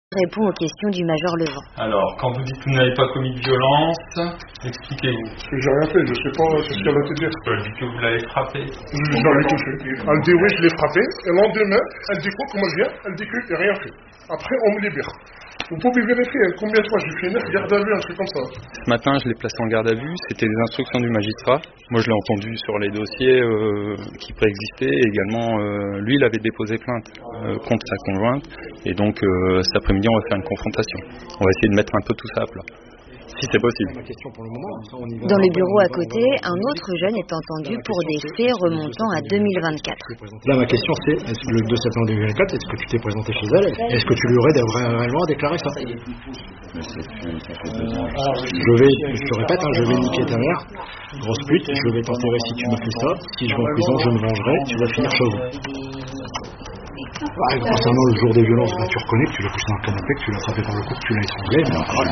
répond aux questions du major Levent. Alors, quand vous dites que vous n'avez pas commis de violence, expliquez-vous. J'ai rien fait, je sais pas ce qu'elle va te dire. Elle dit que vous l'avez frappé. Je l'avais touché. Elle dit oui, je l'ai frappé. Et le lendemain, elle dit quoi, comment je viens? Elle dit que j'ai rien fait. Après, on me libère. Vous pouvez vérifier combien de fois j'ai fait 9 gardes à vue, un truc comme ça. Ce matin, je l'ai placé en garde à vue. C'était des instructions du magistrat. Moi, je l'ai entendu sur les dossiers qui préexistaient. Et également, lui, il avait déposé plainte contre sa conjointe. Et donc, cet après-midi, on va faire une confrontation. On va essayer de mettre un peu tout ça à plat, si c'est possible. Dans le bureau à côté, un autre jeune est entendu pour des faits remontant à 2024. Là, ma question c'est, le 2 septembre 2024, est-ce que tu t'es présenté chez elle? Est-ce que tu lui aurais réellement déclaré ça? Je te répète, je vais niquer ta mère, grosse pute, je vais t'enterrer si tu me fais ça, si je vais en prison, je me vengerai, tu vas finir chez vous. Concernant le jour des violences, tu reconnais que tu l'as poussé dans le canapé, que tu l'as attrapé par le cou, que tu l'as étranglé.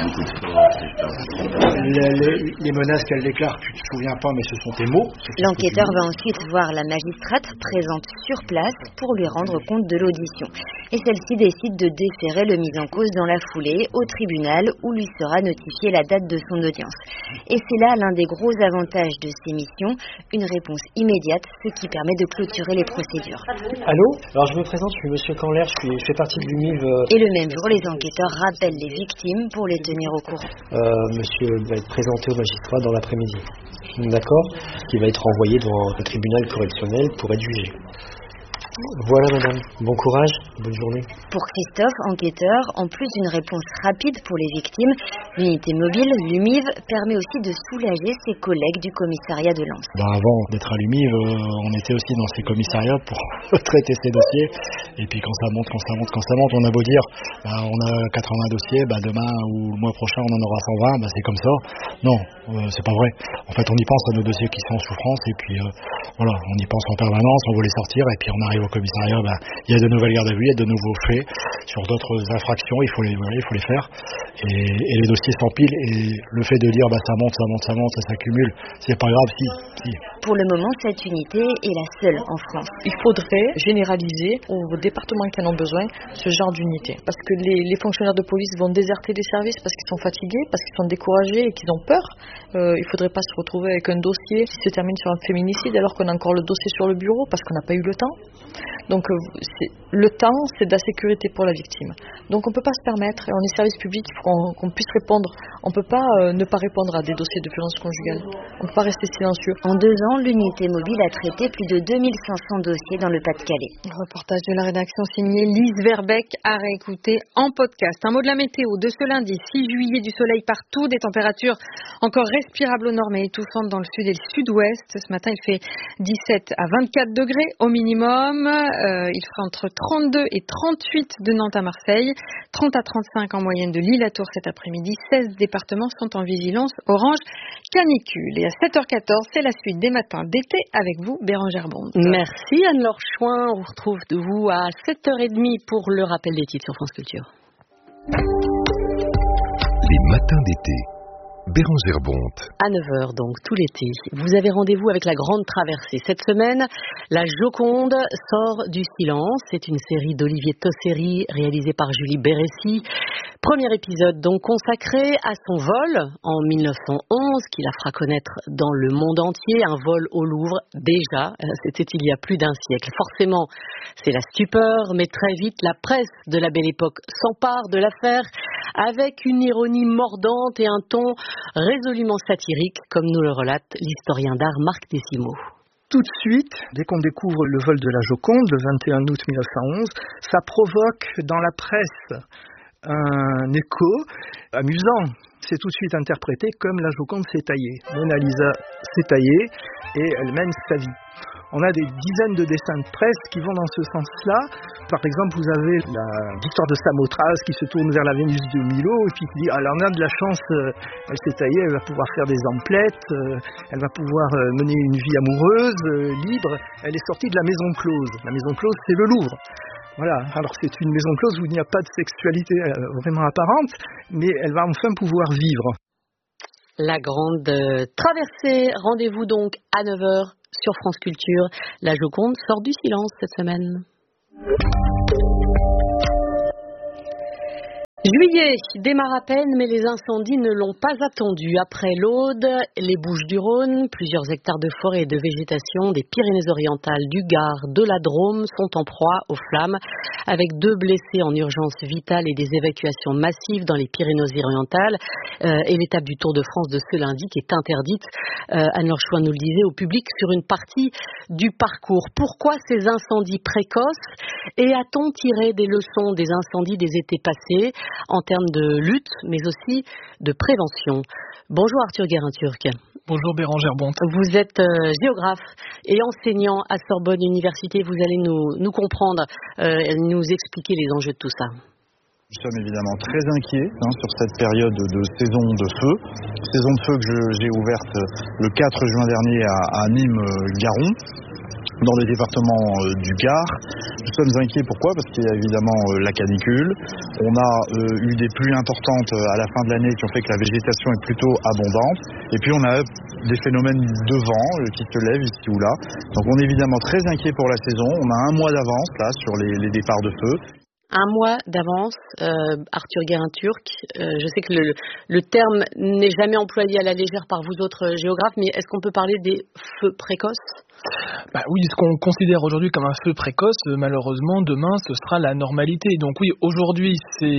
Les menaces qu'elle déclare, tu te souviens pas, mais ce sont tes mots. L'enquêteur va ensuite voir la magistrate présente sur place pour lui rendre compte de l'audition. Et celle-ci décide de déférer le mis en cause dans la foulée au tribunal où lui sera notifiée la date de son audience. Et c'est là l'un des gros avantages de ces missions, une réponse immédiate, ce qui permet de clôturer les procédures. Allô? Alors je me présente, je suis Monsieur Canler, je fais partie de l'UMIV. Et le même jour, les enquêteurs rappellent les victimes pour les tenir au courant. Monsieur va être présenté au magistrat dans l'après-midi. D'accord? Qui va être envoyé devant un tribunal correctionnel pour être jugé. Voilà madame, bon courage, bonne journée. Pour Christophe, enquêteur, en plus d'une réponse rapide pour les victimes, l'unité mobile, l'UMIV, permet aussi de soulager ses collègues du commissariat de Lens. Avant d'être à l'UMIV, on était aussi dans ces commissariats pour traiter ces dossiers. Et puis quand ça monte, on a beau dire, on a 80 dossiers, demain ou le mois prochain on en aura 120, c'est comme ça. Non, c'est pas vrai. En fait, on y pense à nos dossiers qui sont en souffrance et puis voilà, on y pense en permanence, on veut les sortir et puis on arrive au commissariat, il y a de nouvelles gardes à vue, il y a de nouveaux faits sur d'autres infractions, il faut les faire et les dossiers s'empilent et le fait de dire ça monte, ça s'accumule, c'est pas grave si. Pour le moment, cette unité est la seule en France. Il faudrait généraliser aux départements qui en ont besoin ce genre d'unité parce que les fonctionnaires de police vont déserter les services parce qu'ils sont fatigués, parce qu'ils sont découragés et qu'ils ont peur. Il faudrait pas se retrouver avec un dossier qui se termine sur un féminicide alors qu'on a encore le dossier sur le bureau parce qu'on n'a pas eu le temps. Donc le temps, c'est de la sécurité pour la victime. Donc on ne peut pas se permettre, et on est service public, il faut qu'on puisse répondre. On ne peut pas ne pas répondre à des dossiers de violence conjugale. On ne peut pas rester silencieux. En 2 ans, l'unité mobile a traité plus de 2500 dossiers dans le Pas-de-Calais. Reportage de la rédaction signé Lise Verbeck à réécouter en podcast. Un mot de la météo de ce lundi 6 juillet, du soleil partout, des températures encore respirables au nord mais étouffantes dans le sud et le sud-ouest. Ce matin, il fait 17 à 24 degrés au minimum. Il fera entre 32 et 38 de Nantes à Marseille, 30 à 35 en moyenne de Lille à Tours cet après-midi. 16 départements sont en vigilance orange canicule. Et à 7h14, c'est la suite des matins d'été avec vous, Bérangère Bonte. Merci Anne-Laure Chouin. On retrouve vous à 7h30 pour le rappel des titres sur France Culture. Les matins d'été. Bérangère Bonte. À 9h donc, tout l'été, vous avez rendez-vous avec la grande traversée. Cette semaine, la Joconde sort du silence. C'est une série d'Olivier Tosseri réalisée par Julie Bérécy. Premier épisode donc consacré à son vol en 1911 qui la fera connaître dans le monde entier. Un vol au Louvre, déjà, c'était il y a plus d'un siècle. Forcément, c'est la stupeur, mais très vite, la presse de la Belle Époque s'empare de l'affaire avec une ironie mordante et un ton résolument satirique, comme nous le relate l'historien d'art Marc Décimo. Tout de suite, dès qu'on découvre le vol de la Joconde, le 21 août 1911, ça provoque dans la presse un écho amusant. C'est tout de suite interprété comme la Joconde s'est taillée. Mona Lisa s'est taillée et elle mène sa vie. On a des dizaines de dessins de presse qui vont dans ce sens-là. Par exemple, vous avez la victoire de Samothrace qui se tourne vers la Vénus de Milo et puis qui dit alors on a de la chance, elle s'est taillée, elle va pouvoir faire des emplettes, elle va pouvoir mener une vie amoureuse, libre. Elle est sortie de la maison close. La maison close, c'est le Louvre. Voilà, alors c'est une maison close où il n'y a pas de sexualité vraiment apparente, mais elle va enfin pouvoir vivre. La grande traversée, rendez-vous donc à 9h sur France Culture. La Joconde sort du silence cette semaine. Juillet démarre à peine, mais les incendies ne l'ont pas attendu. Après l'Aude, les Bouches-du-Rhône, plusieurs hectares de forêt et de végétation des Pyrénées-Orientales, du Gard, de la Drôme sont en proie aux flammes, avec 2 blessés en urgence vitale et des évacuations massives dans les Pyrénées-Orientales. Et l'étape du Tour de France de ce lundi qui est interdite, Anne-Laure Chouin nous le disait, au public sur une partie du parcours. Pourquoi ces incendies précoces et a-t-on tiré des leçons des incendies des étés passés en termes de lutte, mais aussi de prévention? Bonjour Arthur Guérin-Turc. Bonjour Bérangère Bonte. Vous êtes géographe et enseignant à Sorbonne Université. Vous allez nous comprendre, nous expliquer les enjeux de tout ça. Nous sommes évidemment très inquiets sur cette période de saison de feu. Saison de feu que j'ai ouverte le 4 juin dernier à Nîmes-Garon, dans le département du Gard. Nous sommes inquiets, pourquoi ? Parce qu'il y a évidemment la canicule. On a eu des pluies importantes à la fin de l'année qui ont fait que la végétation est plutôt abondante. Et puis on a des phénomènes de vent qui se lèvent ici ou là. Donc on est évidemment très inquiets pour la saison. On a un mois d'avance là sur les départs de feu. Un mois d'avance, Arthur Guérin-Turc. Je sais que le terme n'est jamais employé à la légère par vous autres géographes, mais est-ce qu'on peut parler des feux précoces ? Oui, ce qu'on considère aujourd'hui comme un feu précoce, malheureusement, demain, ce sera la normalité. Donc oui, aujourd'hui,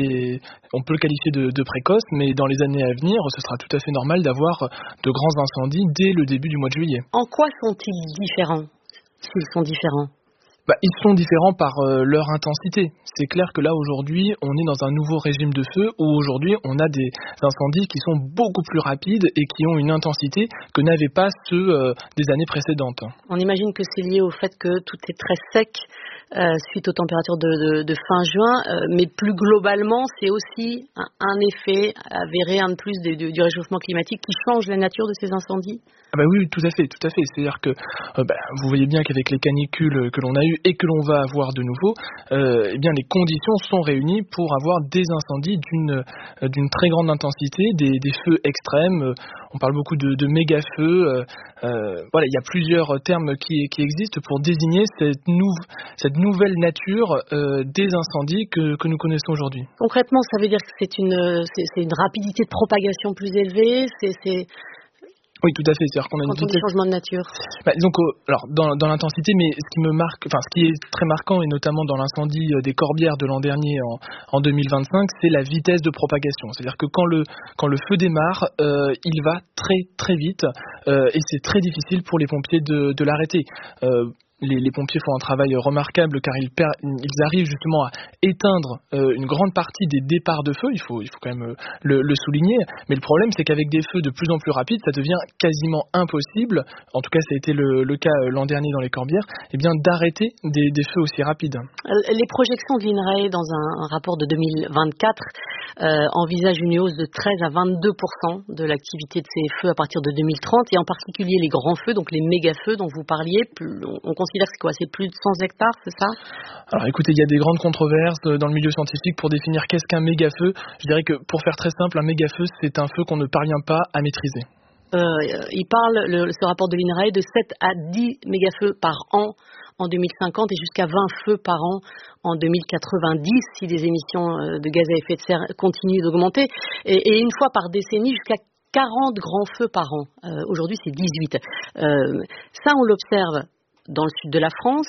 on peut le qualifier de précoce, mais dans les années à venir, ce sera tout à fait normal d'avoir de grands incendies dès le début du mois de juillet. En quoi sont-ils différents, s'ils sont différents ? Ils sont différents par leur intensité. C'est clair que là, aujourd'hui, on est dans un nouveau régime de feu où aujourd'hui, on a des incendies qui sont beaucoup plus rapides et qui ont une intensité que n'avaient pas ceux des années précédentes. On imagine que c'est lié au fait que tout est très sec suite aux températures de fin juin, mais plus globalement, c'est aussi un effet avéré, un de plus du réchauffement climatique qui change la nature de ces incendies. Oui, tout à fait. C'est-à-dire que vous voyez bien qu'avec les canicules que l'on a eues et que l'on va avoir de nouveau, les conditions sont réunies pour avoir des incendies d'une très grande intensité, des feux extrêmes. On parle beaucoup de méga-feux. Il y a plusieurs termes qui existent pour désigner cette nouvelle nature des incendies que nous connaissons aujourd'hui. Concrètement, ça veut dire que c'est une rapidité de propagation plus élevée, Oui, tout à fait. C'est-à-dire qu'on a des changements de nature. Dans l'intensité, mais ce qui est très marquant, et notamment dans l'incendie des Corbières de l'an dernier en 2025, c'est la vitesse de propagation. C'est-à-dire que quand le feu démarre, il va très très vite, et c'est très difficile pour les pompiers de l'arrêter. Les pompiers font un travail remarquable car ils arrivent justement à éteindre une grande partie des départs de feu, il faut quand même le souligner, mais le problème c'est qu'avec des feux de plus en plus rapides, ça devient quasiment impossible, en tout cas ça a été le cas l'an dernier dans les Corbières, d'arrêter des feux aussi rapides. Les projections de l'INRAE dans un rapport de 2024 envisagent une hausse de 13 à 22% de l'activité de ces feux à partir de 2030, et en particulier les grands feux, donc les méga-feux dont vous parliez. On considère que c'est quoi ? C'est plus de 100 hectares, c'est ça ? Alors écoutez, il y a des grandes controverses dans le milieu scientifique pour définir qu'est-ce qu'un méga-feu. Je dirais que pour faire très simple, un méga-feu, c'est un feu qu'on ne parvient pas à maîtriser. Il parle, ce rapport de l'INRAE, de 7 à 10 méga-feux par an en 2050 et jusqu'à 20 feux par an en 2090 si les émissions de gaz à effet de serre continuent d'augmenter. Et une fois par décennie, jusqu'à 40 grands feux par an. Aujourd'hui, c'est 18. Ça, on l'observe dans le sud de la France.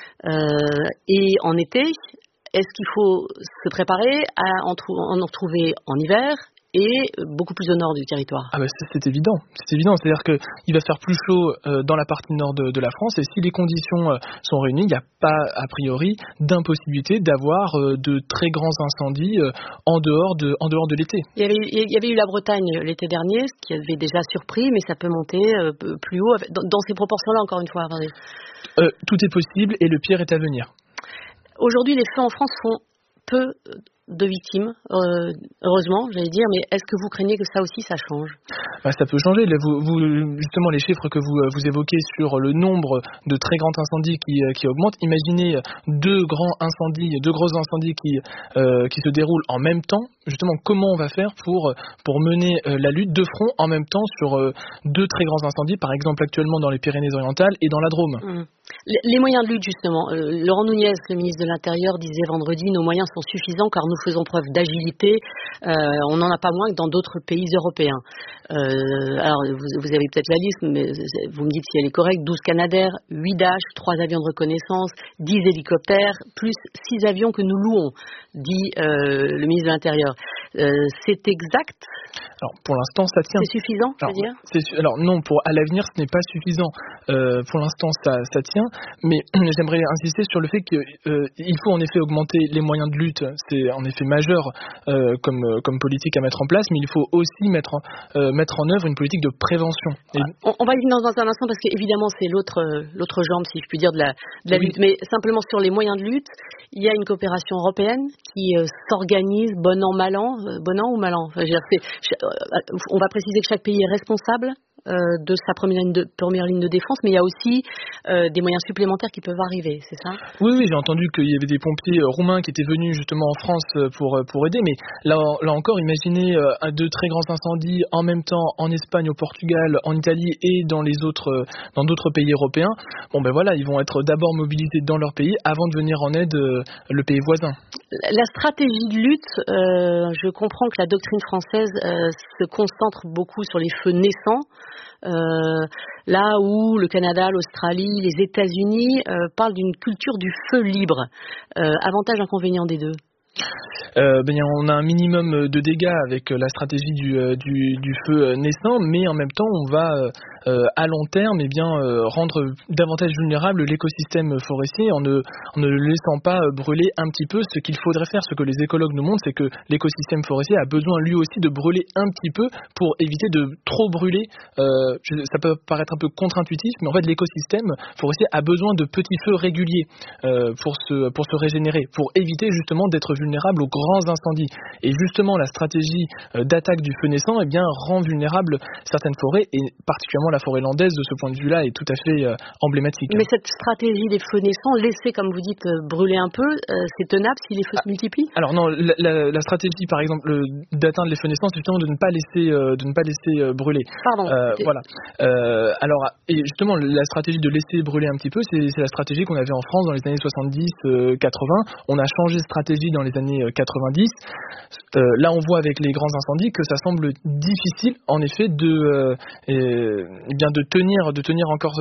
Et en été, est-ce qu'il faut se préparer à en retrouver en hiver et beaucoup plus au nord du territoire? C'est évident. C'est-à-dire qu'il va faire plus chaud dans la partie nord de la France, et si les conditions sont réunies, il n'y a pas a priori d'impossibilité d'avoir de très grands incendies en dehors de l'été. Il y avait eu la Bretagne l'été dernier, ce qui avait déjà surpris, mais ça peut monter plus haut dans ces proportions-là, encore une fois. Tout est possible et le pire est à venir. Aujourd'hui, les feux en France font peu de victimes, heureusement, j'allais dire, mais est-ce que vous craignez que ça aussi, ça change ? Ça peut changer. Justement, les chiffres que vous évoquez sur le nombre de très grands incendies qui augmentent, imaginez deux gros incendies qui se déroulent en même temps. Justement, comment on va faire pour mener la lutte de front en même temps sur deux très grands incendies, par exemple actuellement dans les Pyrénées-Orientales et dans la Drôme. Les moyens de lutte, justement. Laurent Nunez, le ministre de l'Intérieur, disait vendredi, nos moyens sont suffisants car nous faisons preuve d'agilité. On n'en a pas moins que dans d'autres pays européens. Alors, vous avez peut-être la liste, mais vous me dites si elle est correcte. 12 Canadair, 8 Dash, 3 avions de reconnaissance, 10 hélicoptères, plus 6 avions que nous louons, dit le ministre de l'Intérieur. C'est exact? Alors, pour l'instant, ça tient. C'est suffisant, je veux dire? Alors non, à l'avenir, ce n'est pas suffisant. Pour l'instant, ça tient, mais j'aimerais insister sur le fait qu'il faut en effet augmenter les moyens de lutte. C'est en effet majeur comme politique à mettre en place, mais il faut aussi mettre en œuvre une politique de prévention. On va y venir dans un instant parce qu'évidemment, c'est l'autre jambe, si je puis dire, de la lutte. Mais simplement sur les moyens de lutte, il y a une coopération européenne qui s'organise bon an, mal an, bon an ou mal an. On va préciser que chaque pays est responsable de sa première ligne de défense, mais il y a aussi des moyens supplémentaires qui peuvent arriver, c'est ça? Oui, j'ai entendu qu'il y avait des pompiers roumains qui étaient venus justement en France pour aider, mais là encore, imaginez deux très grands incendies en même temps en Espagne, au Portugal, en Italie et dans d'autres pays européens. Bon ben voilà, ils vont être d'abord mobilisés dans leur pays avant de venir en aide le pays voisin. La stratégie de lutte, je comprends que la doctrine française se concentre beaucoup sur les feux naissants. Là où le Canada, l'Australie, les États-Unis parlent d'une culture du feu libre. Avantage, inconvénient des deux? On a un minimum de dégâts avec la stratégie du feu naissant, mais en même temps on va à long terme rendre davantage vulnérable l'écosystème forestier en ne le laissant pas brûler un petit peu. Ce qu'il faudrait faire, ce que les écologues nous montrent, c'est que l'écosystème forestier a besoin lui aussi de brûler un petit peu pour éviter de trop brûler. Ça peut paraître un peu contre-intuitif, mais en fait l'écosystème forestier a besoin de petits feux réguliers pour se régénérer, pour éviter justement d'être vulnérable aux grands incendies. Et justement, la stratégie d'attaque du feu naissant rend vulnérable certaines forêts, et particulièrement la forêt landaise, de ce point de vue-là, est tout à fait emblématique. Mais cette stratégie des feux naissants, laisser, comme vous dites, brûler un peu, c'est tenable si les feux se multiplient? Alors non, la stratégie, par exemple, d'atteindre les feux naissants, c'est justement de ne pas laisser brûler. Pardon. Voilà. Et justement, la stratégie de laisser brûler un petit peu, c'est la stratégie qu'on avait en France dans les années 70-80. On a changé de stratégie dans les années 90. Là, on voit avec les grands incendies que ça semble difficile, en effet, de tenir encore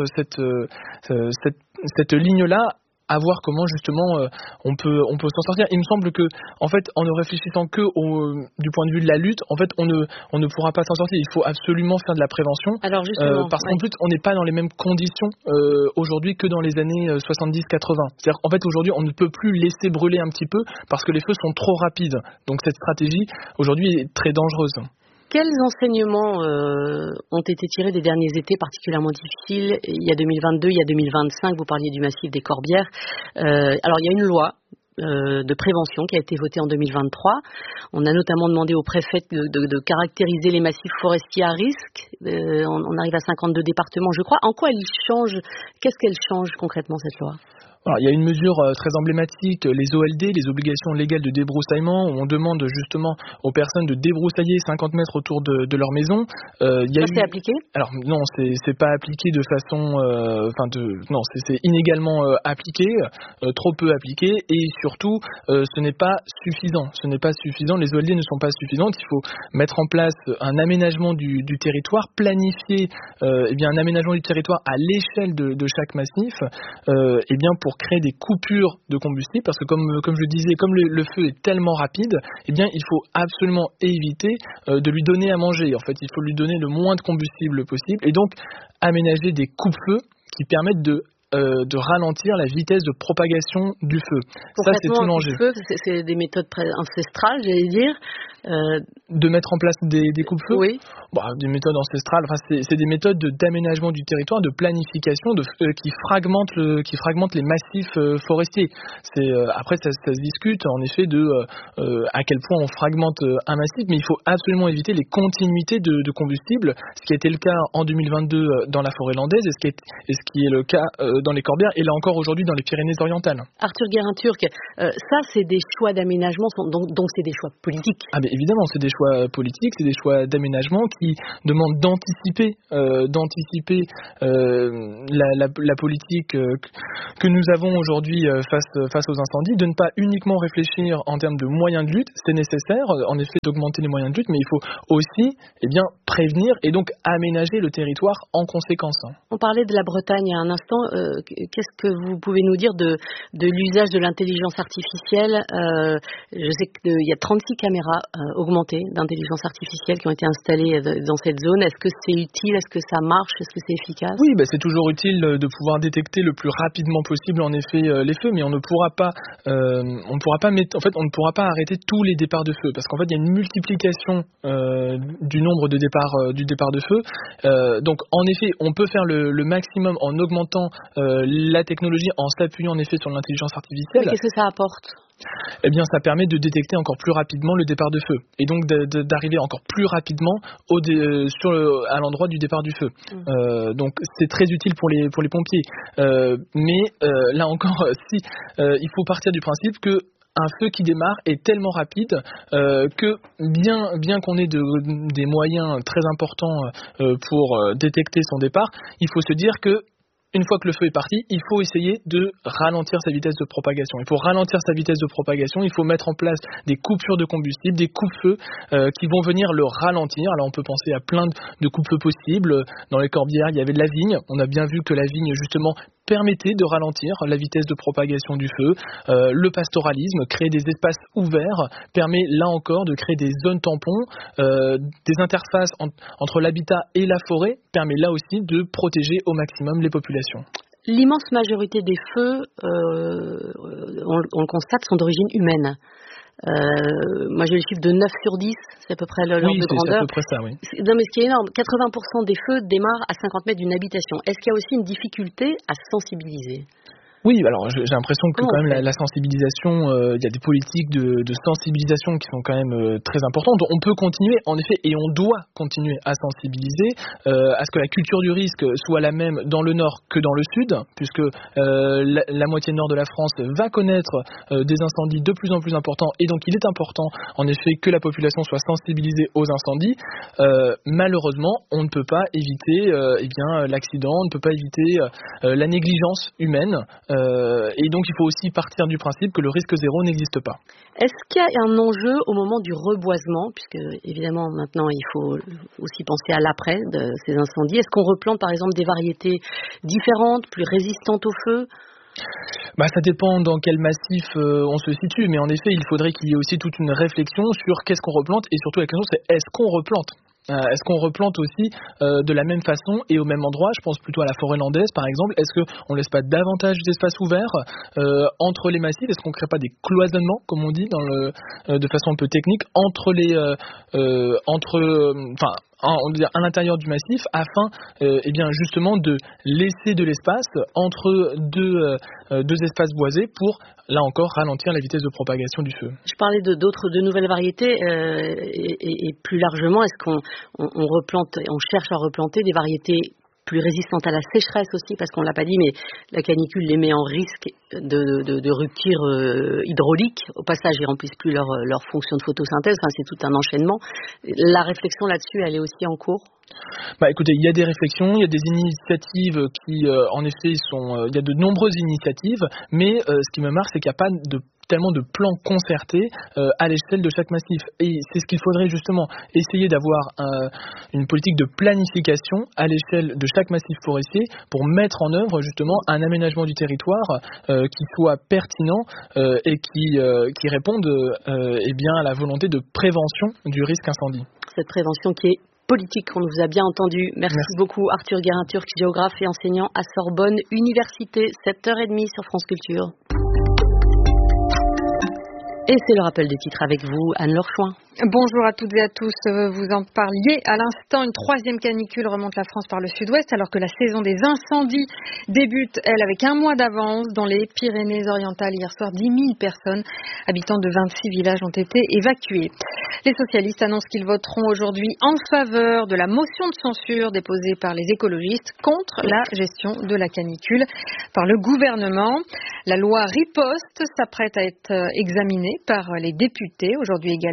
cette ligne-là, à voir comment justement on peut s'en sortir. Il me semble que, en fait, en ne réfléchissant que du point de vue de la lutte, en fait, on ne pourra pas s'en sortir. Il faut absolument faire de la prévention. Alors justement, parce qu'en plus, on n'est pas dans les mêmes conditions aujourd'hui que dans les années 70-80. C'est-à-dire qu'en fait, aujourd'hui, on ne peut plus laisser brûler un petit peu parce que les feux sont trop rapides. Donc cette stratégie aujourd'hui est très dangereuse. Quels enseignements ont été tirés des derniers étés particulièrement difficiles? Il y a 2022, il y a 2025, vous parliez du massif des Corbières. Alors il y a une loi de prévention qui a été votée en 2023. On a notamment demandé au préfet de caractériser les massifs forestiers à risque. On arrive à 52 départements, je crois. En quoi elle change? Qu'est-ce qu'elle change concrètement, cette loi? Alors, il y a une mesure très emblématique, les OLD, les obligations légales de débroussaillement, où on demande justement aux personnes de débroussailler 50 mètres autour de leur maison. C'est appliqué? Alors non, c'est pas appliqué de façon, c'est inégalement appliqué, trop peu appliqué, et surtout ce n'est pas suffisant. Les OLD ne sont pas suffisantes. Il faut mettre en place un aménagement du territoire, planifier un aménagement du territoire à l'échelle de chaque massif, pour créer des coupures de combustible, parce que comme je disais, comme le feu est tellement rapide, il faut absolument éviter de lui donner à manger. En fait, il faut lui donner le moins de combustible possible, et donc aménager des coupe-feux qui permettent de ralentir la vitesse de propagation du feu. Ça, c'est tout l'enjeu. C'est des méthodes ancestrales, j'allais dire. De mettre en place des coupe-feux? Oui. Des méthodes ancestrales, c'est des méthodes d'aménagement du territoire, de planification qui fragmentent les massifs forestiers. Après, ça se discute en effet à quel point on fragmente un massif, mais il faut absolument éviter les continuités de combustible, ce qui a été le cas en 2022 dans la forêt landaise, et ce qui est le cas dans les Corbières, et là encore aujourd'hui dans les Pyrénées-Orientales. Arthur Guérin-Turc, ça c'est des choix d'aménagement, donc c'est des choix politiques. Ah, mais évidemment, c'est des choix politiques. Il faut absolument éviter les continuités de combustible. Ce qui a été le cas en 2022 dans la forêt landaise, et ce qui est le cas aujourd'hui dans les Pyrénées-Orientales. Arthur Guérin-Turc, ça c'est des choix choix politiques, c'est des choix d'aménagement qui demandent d'anticiper la politique que nous avons aujourd'hui face aux incendies, de ne pas uniquement réfléchir en termes de moyens de lutte. C'est nécessaire, en effet, d'augmenter les moyens de lutte, mais il faut aussi prévenir et donc aménager le territoire en conséquence. On parlait de la Bretagne il y a un instant. Qu'est-ce que vous pouvez nous dire de l'usage de l'intelligence artificielle? Je sais qu'il y a 36 caméras augmentées d'intelligence artificielle qui ont été installées dans cette zone. Est-ce que c'est utile? Est-ce que ça marche? Est-ce que c'est efficace? Oui, c'est toujours utile de pouvoir détecter le plus rapidement possible en effet les feux, mais on ne pourra pas arrêter tous les départs de feu, parce qu'en fait il y a une multiplication du nombre de départ de feu. Donc en effet, on peut faire le maximum en augmentant la technologie, en s'appuyant en effet sur l'intelligence artificielle. Mais qu'est-ce que ça apporte? Ça permet de détecter encore plus rapidement le départ de feu et donc d'arriver encore plus rapidement à l'endroit du départ du feu. Donc c'est très utile pour les pompiers. Mais là encore, il faut partir du principe que un feu qui démarre est tellement rapide que bien qu'on ait des moyens très importants pour détecter son départ, il faut se dire que une fois que le feu est parti, il faut essayer de ralentir sa vitesse de propagation. Et pour ralentir sa vitesse de propagation, il faut mettre en place des coupures de combustible, des coupe-feux qui vont venir le ralentir. Alors on peut penser à plein de coupe-feux possibles. Dans les Corbières, il y avait de la vigne. On a bien vu que la vigne, justement, permettait de ralentir la vitesse de propagation du feu. Le pastoralisme, créer des espaces ouverts, permet là encore de créer des zones tampons, des interfaces entre l'habitat et la forêt, permet là aussi de protéger au maximum les populations. L'immense majorité des feux, on le constate, sont d'origine humaine. Moi j'ai le chiffre de 9 sur 10, c'est à peu près l'ordre de grandeur. Oui, c'est à peu près ça, oui. Non mais ce qui est énorme, 80% des feux démarrent à 50 mètres d'une habitation. Est-ce qu'il y a aussi une difficulté à sensibiliser ? Oui, alors j'ai l'impression que quand même la sensibilisation, il y a des politiques de sensibilisation qui sont quand même très importantes. On peut continuer, en effet, et on doit continuer à sensibiliser à ce que la culture du risque soit la même dans le nord que dans le sud, puisque la moitié nord de la France va connaître des incendies de plus en plus importants, et donc il est important, en effet, que la population soit sensibilisée aux incendies. Malheureusement, on ne peut pas éviter l'accident, on ne peut pas éviter la négligence humaine. Et donc il faut aussi partir du principe que le risque zéro n'existe pas. Est-ce qu'il y a un enjeu au moment du reboisement, puisque évidemment maintenant il faut aussi penser à l'après de ces incendies? Est-ce qu'on replante par exemple des variétés différentes, plus résistantes au feu? Ça dépend dans quel massif on se situe, mais en effet il faudrait qu'il y ait aussi toute une réflexion sur qu'est-ce qu'on replante, et surtout la question c'est est-ce qu'on replante? Est-ce qu'on replante aussi de la même façon et au même endroit? Je pense plutôt à la forêt landaise par exemple. Est-ce qu'on ne laisse pas davantage d'espaces ouverts entre les massifs? Est-ce qu'on ne crée pas des cloisonnements, comme on dit de façon un peu technique, à l'intérieur du massif, afin justement de laisser de l'espace entre deux espaces boisés pour, là encore, ralentir la vitesse de propagation du feu. Je parlais de nouvelles variétés et plus largement, est-ce qu'on cherche à replanter des variétés plus résistantes à la sécheresse aussi, parce qu'on l'a pas dit, mais la canicule les met en risque de rupture hydraulique. Au passage, ils remplissent plus leur fonction de photosynthèse. Enfin, c'est tout un enchaînement. La réflexion là-dessus, elle est aussi en cours. Écoutez, il y a des réflexions, il y a des initiatives qui, en effet, il y a de nombreuses initiatives, mais ce qui me marque, c'est qu'il n'y a pas tellement de plans concertés à l'échelle de chaque massif. Et c'est ce qu'il faudrait justement essayer d'avoir une politique de planification à l'échelle de chaque massif forestier pour mettre en œuvre justement un aménagement du territoire qui soit pertinent et qui réponde à la volonté de prévention du risque incendie. Cette prévention qui est politique, on vous a bien entendu. Merci beaucoup Arthur Guérin-Turc, géographe et enseignant à Sorbonne Université, 7h30 sur France Culture. Et c'est le rappel des titres avec vous, Anne-Laure Chouin. Bonjour à toutes et à tous. Vous en parliez à l'instant. Une troisième canicule remonte la France par le sud-ouest alors que la saison des incendies débute, elle, avec un mois d'avance. Dans les Pyrénées-Orientales, hier soir, 10 000 personnes, habitants de 26 villages, ont été évacués. Les socialistes annoncent qu'ils voteront aujourd'hui en faveur de la motion de censure déposée par les écologistes contre la gestion de la canicule par le gouvernement. La loi Riposte s'apprête à être examinée par les députés aujourd'hui également.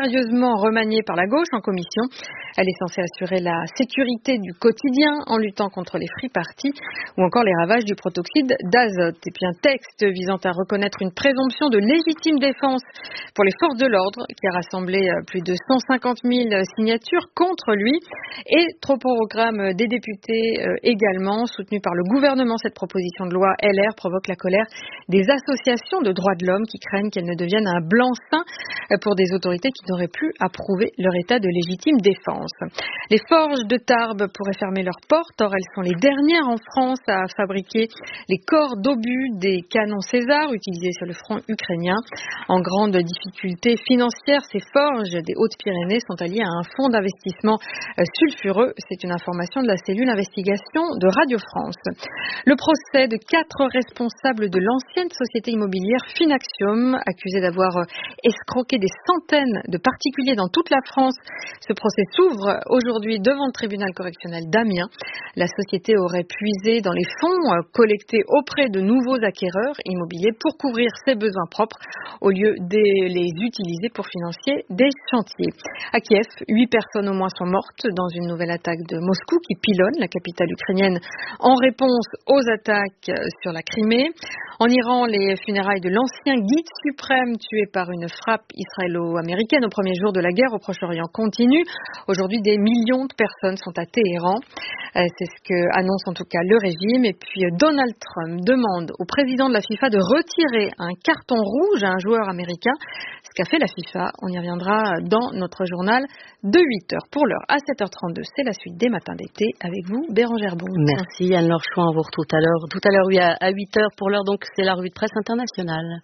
sérieusement remaniée par la gauche en commission. Elle est censée assurer la sécurité du quotidien en luttant contre les free parties ou encore les ravages du protoxyde d'azote. Et puis un texte visant à reconnaître une présomption de légitime défense pour les forces de l'ordre qui a rassemblé plus de 150 000 signatures contre lui et trop au programme des députés également, soutenu par le gouvernement. Cette proposition de loi LR provoque la colère des associations de droits de l'homme qui craignent qu'elle ne devienne un blanc-seing pour des autorités qui n'auraient plus à prouver leur état de légitime défense. Les forges de Tarbes pourraient fermer leurs portes. Or, elles sont les dernières en France à fabriquer les corps d'obus des canons César utilisés sur le front ukrainien. En grande difficulté financière, ces forges des Hautes-Pyrénées sont alliées à un fonds d'investissement sulfureux. C'est une information de la cellule investigation de Radio France. Le procès de 4 responsables de l'ancienne société immobilière Finaxium, accusés d'avoir escroqué des centaines de particuliers dans toute la France. Ce procès s'ouvre aujourd'hui devant le tribunal correctionnel d'Amiens. La société aurait puisé dans les fonds collectés auprès de nouveaux acquéreurs immobiliers pour couvrir ses besoins propres au lieu de les utiliser pour financer des chantiers. À Kiev, 8 personnes au moins sont mortes dans une nouvelle attaque de Moscou qui pilonne la capitale ukrainienne en réponse aux attaques sur la Crimée. En Iran, les funérailles de l'ancien guide suprême tué par une frappe israélo-américaine au premier jour de la guerre au Proche-Orient continuent. Aujourd'hui, des millions de personnes sont à Téhéran. C'est ce que annonce en tout cas le régime. Et puis Donald Trump demande au président de la FIFA de retirer un carton rouge à un joueur américain. Ce qu'a fait la FIFA, on y reviendra dans notre journal de 8h. Pour l'heure, à 7h32, c'est la suite des matins d'été avec vous, Bérangère Bon. Merci Anne-Laure Chouin, on vous retrouve tout à l'heure. Tout à l'heure, oui, à 8h. Pour l'heure, donc, c'est la revue de presse internationale.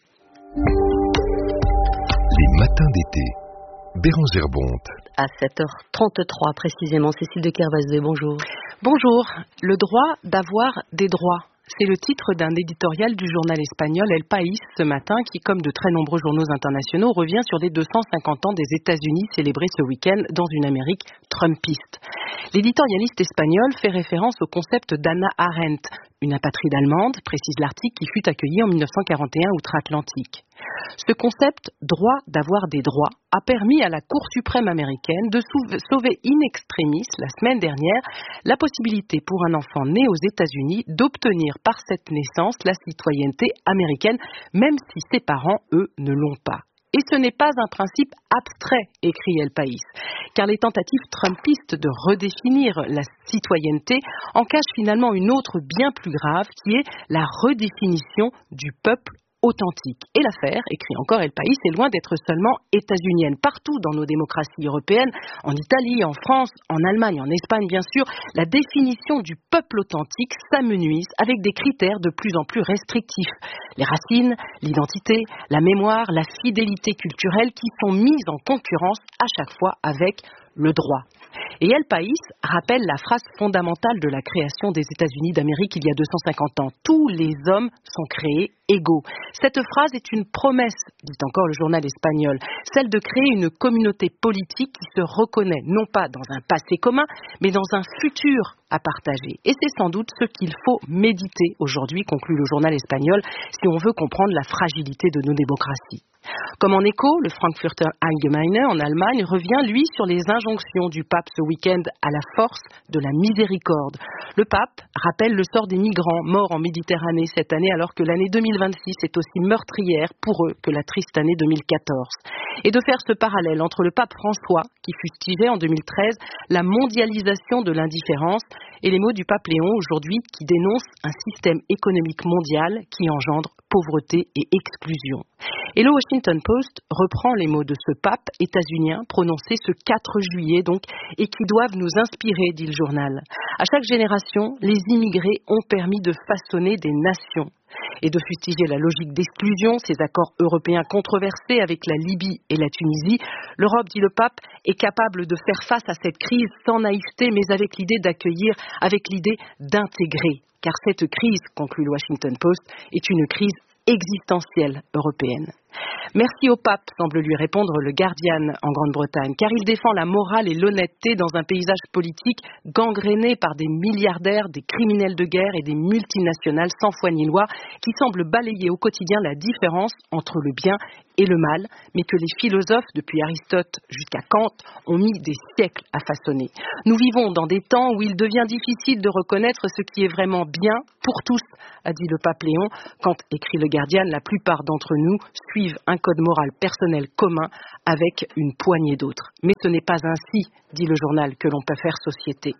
Les matins d'été. Bérangère Bonte. À 7h33 précisément, Cécile de Kervasvé, bonjour. Bonjour. Le droit d'avoir des droits. C'est le titre d'un éditorial du journal espagnol El País ce matin qui, comme de très nombreux journaux internationaux, revient sur les 250 ans des États-Unis célébrés ce week-end dans une Amérique trumpiste. L'éditorialiste espagnol fait référence au concept d'Hannah Arendt, une apatride allemande, précise l'article, qui fut accueillie en 1941 outre-Atlantique. Ce concept, droit d'avoir des droits, a permis à la Cour suprême américaine de sauver in extremis, la semaine dernière, la possibilité pour un enfant né aux États-Unis d'obtenir par cette naissance la citoyenneté américaine, même si ses parents, eux, ne l'ont pas. Et ce n'est pas un principe abstrait, écrit El País, car les tentatives trumpistes de redéfinir la citoyenneté en cachent finalement une autre bien plus grave, qui est la redéfinition du peuple authentique. Et l'affaire, écrit encore El País, est loin d'être seulement états-unienne. Partout dans nos démocraties européennes, en Italie, en France, en Allemagne, en Espagne bien sûr, la définition du peuple authentique s'amenuise avec des critères de plus en plus restrictifs. Les racines, l'identité, la mémoire, la fidélité culturelle qui sont mises en concurrence à chaque fois avec le droit. Et El País rappelle la phrase fondamentale de la création des États-Unis d'Amérique il y a 250 ans. Tous les hommes sont créés égaux. Cette phrase est une promesse, dit encore le journal espagnol, celle de créer une communauté politique qui se reconnaît non pas dans un passé commun, mais dans un futur à partager. Et c'est sans doute ce qu'il faut méditer aujourd'hui, conclut le journal espagnol, si on veut comprendre la fragilité de nos démocraties. Comme en écho, le Frankfurter Allgemeine en Allemagne revient, lui, sur les injonctions du pape ce week-end à la force de la miséricorde. Le pape rappelle le sort des migrants morts en Méditerranée cette année, alors que l'année 2026 est aussi meurtrière pour eux que la triste année 2014. Et de faire ce parallèle entre le pape François, qui fustigeait en 2013 la mondialisation de l'indifférence, et les mots du pape Léon aujourd'hui, qui dénonce un système économique mondial qui engendre pauvreté et exclusion. Et le Washington Post reprend les mots de ce pape états-unien prononcés ce 4 juillet donc, et qui doivent nous inspirer, dit le journal. À chaque génération, les immigrés ont permis de façonner des nations. Et de fustiger la logique d'exclusion, ces accords européens controversés avec la Libye et la Tunisie, l'Europe, dit le pape, est capable de faire face à cette crise sans naïveté, mais avec l'idée d'accueillir, avec l'idée d'intégrer. Car cette crise, conclut le Washington Post, est une crise existentielle européenne. Merci au pape, semble lui répondre le Guardian en Grande-Bretagne, car il défend la morale et l'honnêteté dans un paysage politique gangréné par des milliardaires, des criminels de guerre et des multinationales sans foi ni loi qui semblent balayer au quotidien la différence entre le bien et le mal, mais que les philosophes, depuis Aristote jusqu'à Kant, ont mis des siècles à façonner. Nous vivons dans des temps où il devient difficile de reconnaître ce qui est vraiment bien pour tous, a dit le pape Léon. Quand, écrit le Guardian, la plupart d'entre nous suivent un code moral personnel commun avec une poignée d'autres. Mais ce n'est pas ainsi, dit le journal, que l'on peut faire société.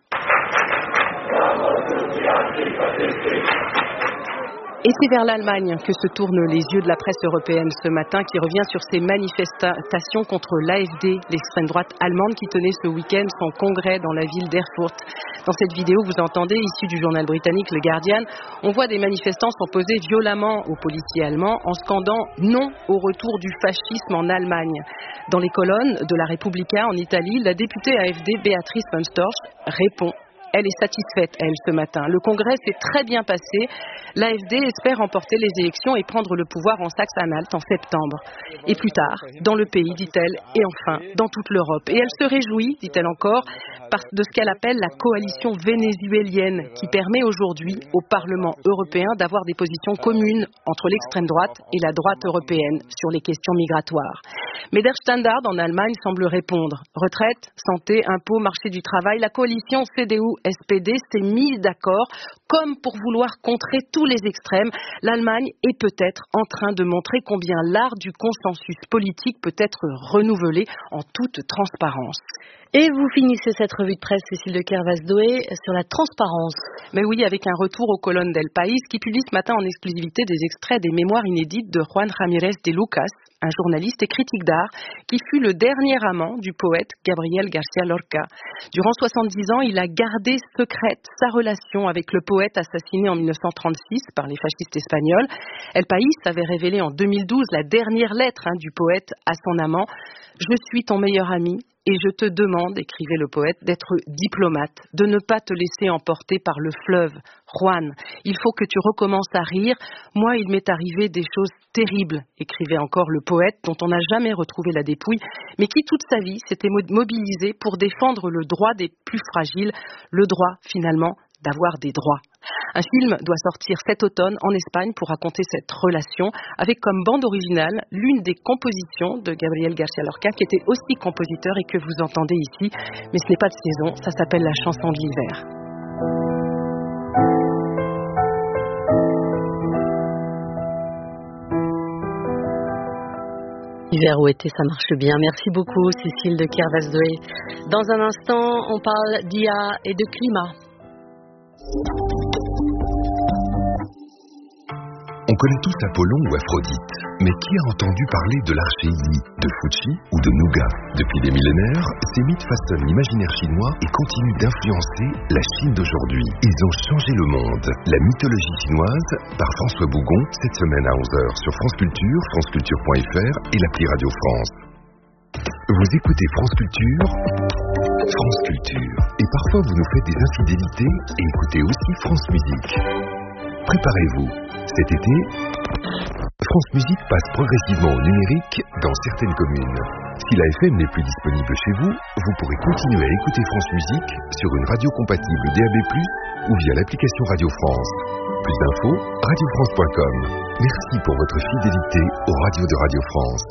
Et c'est vers l'Allemagne que se tournent les yeux de la presse européenne ce matin, qui revient sur ces manifestations contre l'AfD, l'extrême droite allemande qui tenait ce week-end son congrès dans la ville d'Erfurt. Dans cette vidéo, vous entendez, issue du journal britannique Le Guardian, on voit des manifestants s'opposer violemment aux policiers allemands en scandant « non au retour du fascisme en Allemagne ». Dans les colonnes de la Repubblica en Italie, la députée AfD Beatrice von Storch répond. Elle est satisfaite, elle, ce matin. Le congrès s'est très bien passé. L'AfD espère remporter les élections et prendre le pouvoir en Saxe-Anhalt en septembre. Et plus tard, dans le pays, dit-elle, et enfin, dans toute l'Europe. Et elle se réjouit, dit-elle encore, de ce qu'elle appelle la coalition vénézuélienne, qui permet aujourd'hui au Parlement européen d'avoir des positions communes entre l'extrême droite et la droite européenne sur les questions migratoires. Mais Der Standard, en Allemagne, semble répondre. Retraite, santé, impôts, marché du travail, la coalition CDU-SPD s'est mise d'accord, comme pour vouloir contrer tous les extrêmes. L'Allemagne est peut-être en train de montrer combien l'art du consensus politique peut être renouvelé en toute transparence. Et vous finissez cette revue de presse, Cécile de Kervasdoé, sur la transparence. Mais oui, avec un retour aux colonnes d'El País, qui publie ce matin en exclusivité des extraits des mémoires inédites de Juan Ramírez de Lucas, un journaliste et critique d'art, qui fut le dernier amant du poète Gabriel García Lorca. Durant 70 ans, il a gardé secrète sa relation avec le poète assassiné en 1936 par les fascistes espagnols. El País avait révélé en 2012 la dernière lettre du poète à son amant. « Je suis ton meilleur ami. Et je te demande, écrivait le poète, d'être diplomate, de ne pas te laisser emporter par le fleuve. Juan, il faut que tu recommences à rire. Moi, il m'est arrivé des choses terribles, écrivait encore le poète, dont on n'a jamais retrouvé la dépouille, mais qui toute sa vie s'était mobilisé pour défendre le droit des plus fragiles, le droit, finalement, d'avoir des droits. Un film doit sortir cet automne en Espagne pour raconter cette relation, avec comme bande originale l'une des compositions de Gabriel García Lorca, qui était aussi compositeur et que vous entendez ici, mais ce n'est pas de saison, ça s'appelle La chanson de l'hiver. Hiver ou été, ça marche bien. Merci beaucoup, Cécile de Kervasdoé. Dans un instant, on parle d'IA et de climat. On connaît tous Apollon ou Aphrodite, mais qui a entendu parler de l'archéologie, de Fuchi ou de Nougat? Depuis des millénaires, ces mythes façonnent l'imaginaire chinois et continuent d'influencer la Chine d'aujourd'hui. Ils ont changé le monde. La mythologie chinoise, par François Bougon, cette semaine à 11h sur France Culture, franceculture.fr et l'appli Radio France. Vous écoutez France Culture, France Culture. Et parfois vous nous faites des infidélités et écoutez aussi France Musique. Préparez-vous. Cet été, France Musique passe progressivement au numérique dans certaines communes. Si la FM n'est plus disponible chez vous, vous pourrez continuer à écouter France Musique sur une radio compatible DAB+, ou via l'application Radio France. Plus d'infos, radiofrance.com. Merci pour votre fidélité aux radios de Radio France.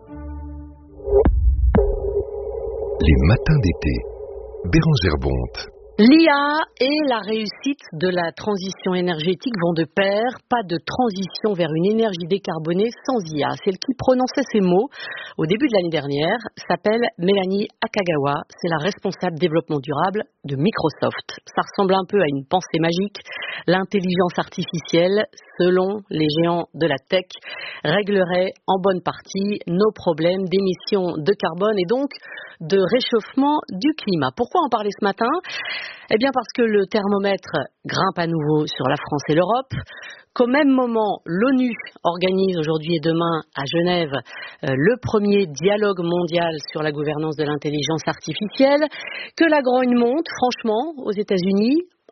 Les matins d'été. Bérengère Bonte. L'IA et la réussite de la transition énergétique vont de pair. Pas de transition vers une énergie décarbonée sans IA. Celle qui prononçait ces mots au début de l'année dernière s'appelle Mélanie Akagawa. C'est la responsable développement durable de Microsoft. Ça ressemble un peu à une pensée magique. L'intelligence artificielle, selon les géants de la tech, réglerait en bonne partie nos problèmes d'émissions de carbone et donc de réchauffement du climat. Pourquoi en parler ce matin ? Eh bien parce que le thermomètre grimpe à nouveau sur la France et l'Europe, qu'au même moment, l'ONU organise aujourd'hui et demain à Genève le premier dialogue mondial sur la gouvernance de l'intelligence artificielle, que la grogne monte, franchement, aux États-Unis,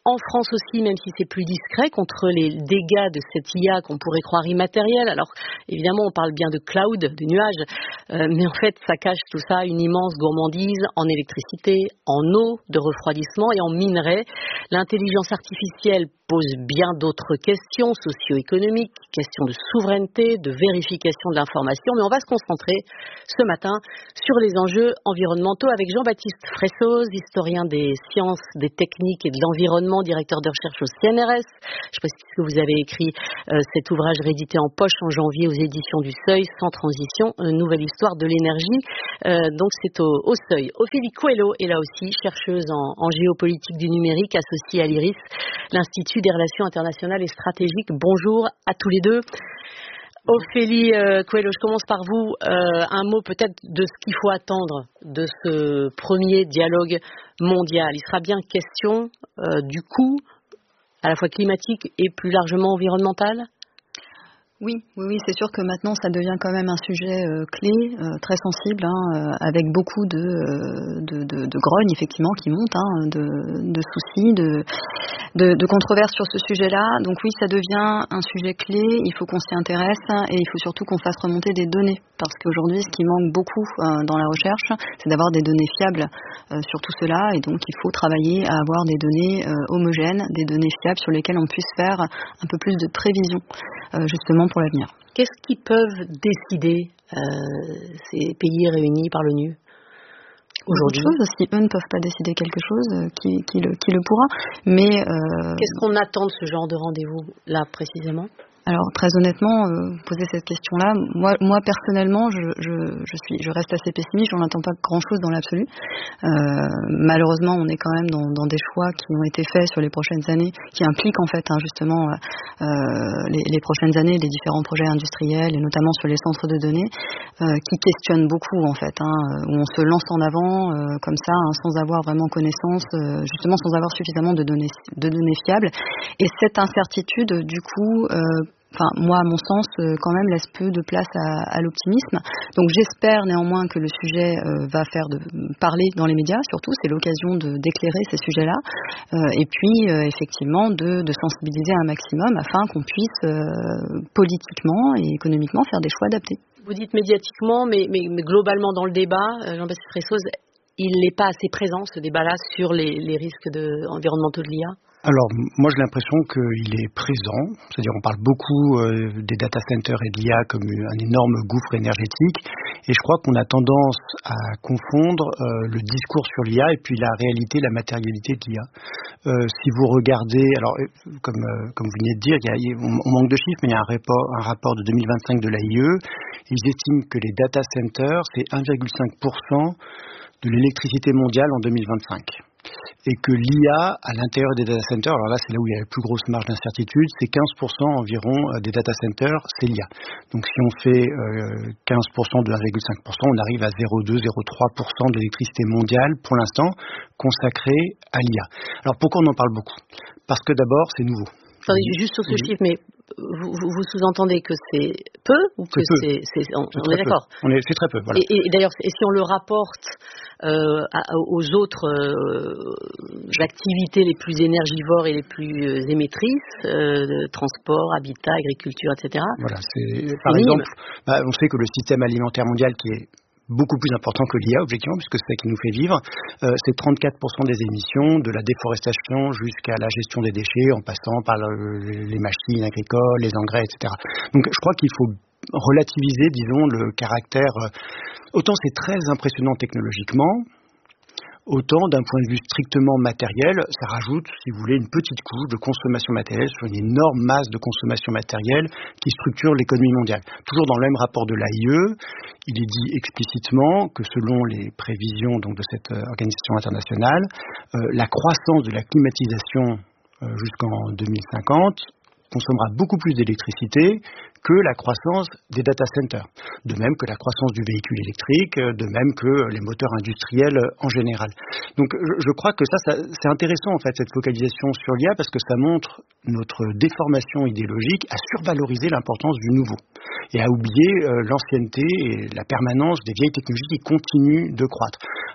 en France aussi, même si c'est plus discret, contre les dégâts de cette IA qu'on pourrait croire immatérielle. Alors, évidemment, on parle bien de cloud, de nuages, mais en fait, ça cache tout ça une immense gourmandise en électricité, en eau de refroidissement et en minerais. L'intelligence artificielle pose bien d'autres questions socio-économiques, questions de souveraineté, de vérification de l'information, mais on va se concentrer ce matin sur les enjeux environnementaux avec Jean-Baptiste Fressoz, historien des sciences, des techniques et de l'environnement, directeur de recherche au CNRS. Je précise que vous avez écrit cet ouvrage réédité en poche en janvier aux éditions du Seuil, Sans transition, une nouvelle histoire de l'énergie. Donc c'est au Seuil. Ophélie Coelho est là aussi, chercheuse en géopolitique du numérique, associée à l'IRIS, l'Institut des relations internationales et stratégiques. Bonjour à tous les deux. Ophélie Coelho, je commence par vous. Un mot peut-être de ce qu'il faut attendre de ce premier dialogue mondial. Il sera bien question du coût à la fois climatique et plus largement environnemental ? Oui, c'est sûr que maintenant ça devient quand même un sujet clé, très sensible, avec beaucoup de grognes effectivement qui montent, de soucis, de controverses sur ce sujet-là. Donc oui, ça devient un sujet clé. Il faut qu'on s'y intéresse et il faut surtout qu'on fasse remonter des données, parce qu'aujourd'hui, ce qui manque beaucoup dans la recherche, c'est d'avoir des données fiables sur tout cela, et donc il faut travailler à avoir des données homogènes, des données fiables sur lesquelles on puisse faire un peu plus de prévision, justement pour l'avenir. Qu'est-ce qu'ils peuvent décider ces pays réunis par l'ONU aujourd'hui? Si eux ne peuvent pas décider quelque chose, qui le pourra. Mais qu'est-ce qu'on attend de ce genre de rendez-vous là précisément? Alors très honnêtement, poser cette question-là, moi personnellement, je reste assez pessimiste. J'en attends pas grand-chose dans l'absolu. Malheureusement, on est quand même dans des choix qui ont été faits sur les prochaines années, qui impliquent en fait justement les prochaines années, les différents projets industriels et notamment sur les centres de données, qui questionnent beaucoup en fait, où on se lance en avant comme ça, sans avoir vraiment connaissance, justement sans avoir suffisamment de données fiables. Et cette incertitude, du coup, moi, à mon sens, quand même laisse peu de place à l'optimisme. Donc j'espère néanmoins que le sujet va faire parler dans les médias, surtout, c'est l'occasion d'éclairer ces sujets-là, et puis effectivement de sensibiliser un maximum afin qu'on puisse politiquement et économiquement faire des choix adaptés. Vous dites médiatiquement, mais globalement dans le débat, Jean-Baptiste Fressoz, il n'est pas assez présent, ce débat-là, sur les risques environnementaux de l'IA? Alors, moi j'ai l'impression qu'il est présent, c'est-à-dire on parle beaucoup des data centers et de l'IA comme un énorme gouffre énergétique, et je crois qu'on a tendance à confondre le discours sur l'IA et puis la réalité, la matérialité de l'IA. Si vous regardez, alors comme vous venez de dire, on manque de chiffres, mais il y a un rapport de 2025 de l'AIE, ils estiment que les data centers, c'est 1,5% de l'électricité mondiale en 2025. Et que l'IA à l'intérieur des data centers, alors là c'est là où il y a la plus grosse marge d'incertitude, c'est 15% environ des data centers, c'est l'IA. Donc si on fait 15% de 1,5%, on arrive à 0,2-0,3% de l'électricité mondiale pour l'instant consacrée à l'IA. Alors pourquoi on en parle beaucoup? Parce que d'abord c'est nouveau. Attendez, juste sur ce chiffre, mais vous sous-entendez que c'est peu ou que c'est on est d'accord? C'est très peu, voilà. Et d'ailleurs, si on le rapporte aux autres activités les plus énergivores et les plus émettrices, transport, habitat, agriculture, etc. Voilà, par exemple, on sait que le système alimentaire mondial qui est beaucoup plus important que l'IA, objectivement, puisque c'est ça qui nous fait vivre. C'est 34% des émissions, de la déforestation jusqu'à la gestion des déchets, en passant par les machines agricoles, les engrais, etc. Donc je crois qu'il faut relativiser, disons, le caractère... Autant c'est très impressionnant technologiquement, autant d'un point de vue strictement matériel, ça rajoute, si vous voulez, une petite couche de consommation matérielle sur une énorme masse de consommation matérielle qui structure l'économie mondiale. Toujours dans le même rapport de l'AIE, il est dit explicitement que selon les prévisions donc, de cette organisation internationale, la croissance de la climatisation jusqu'en 2050 consommera beaucoup plus d'électricité que la croissance des data centers, de même que la croissance du véhicule électrique, de même que les moteurs industriels en général. Donc je crois que ça c'est intéressant en fait cette focalisation sur l'IA parce que ça montre notre déformation idéologique à survaloriser l'importance du nouveau et à oublier l'ancienneté et la permanence des vieilles technologies qui continuent de croître.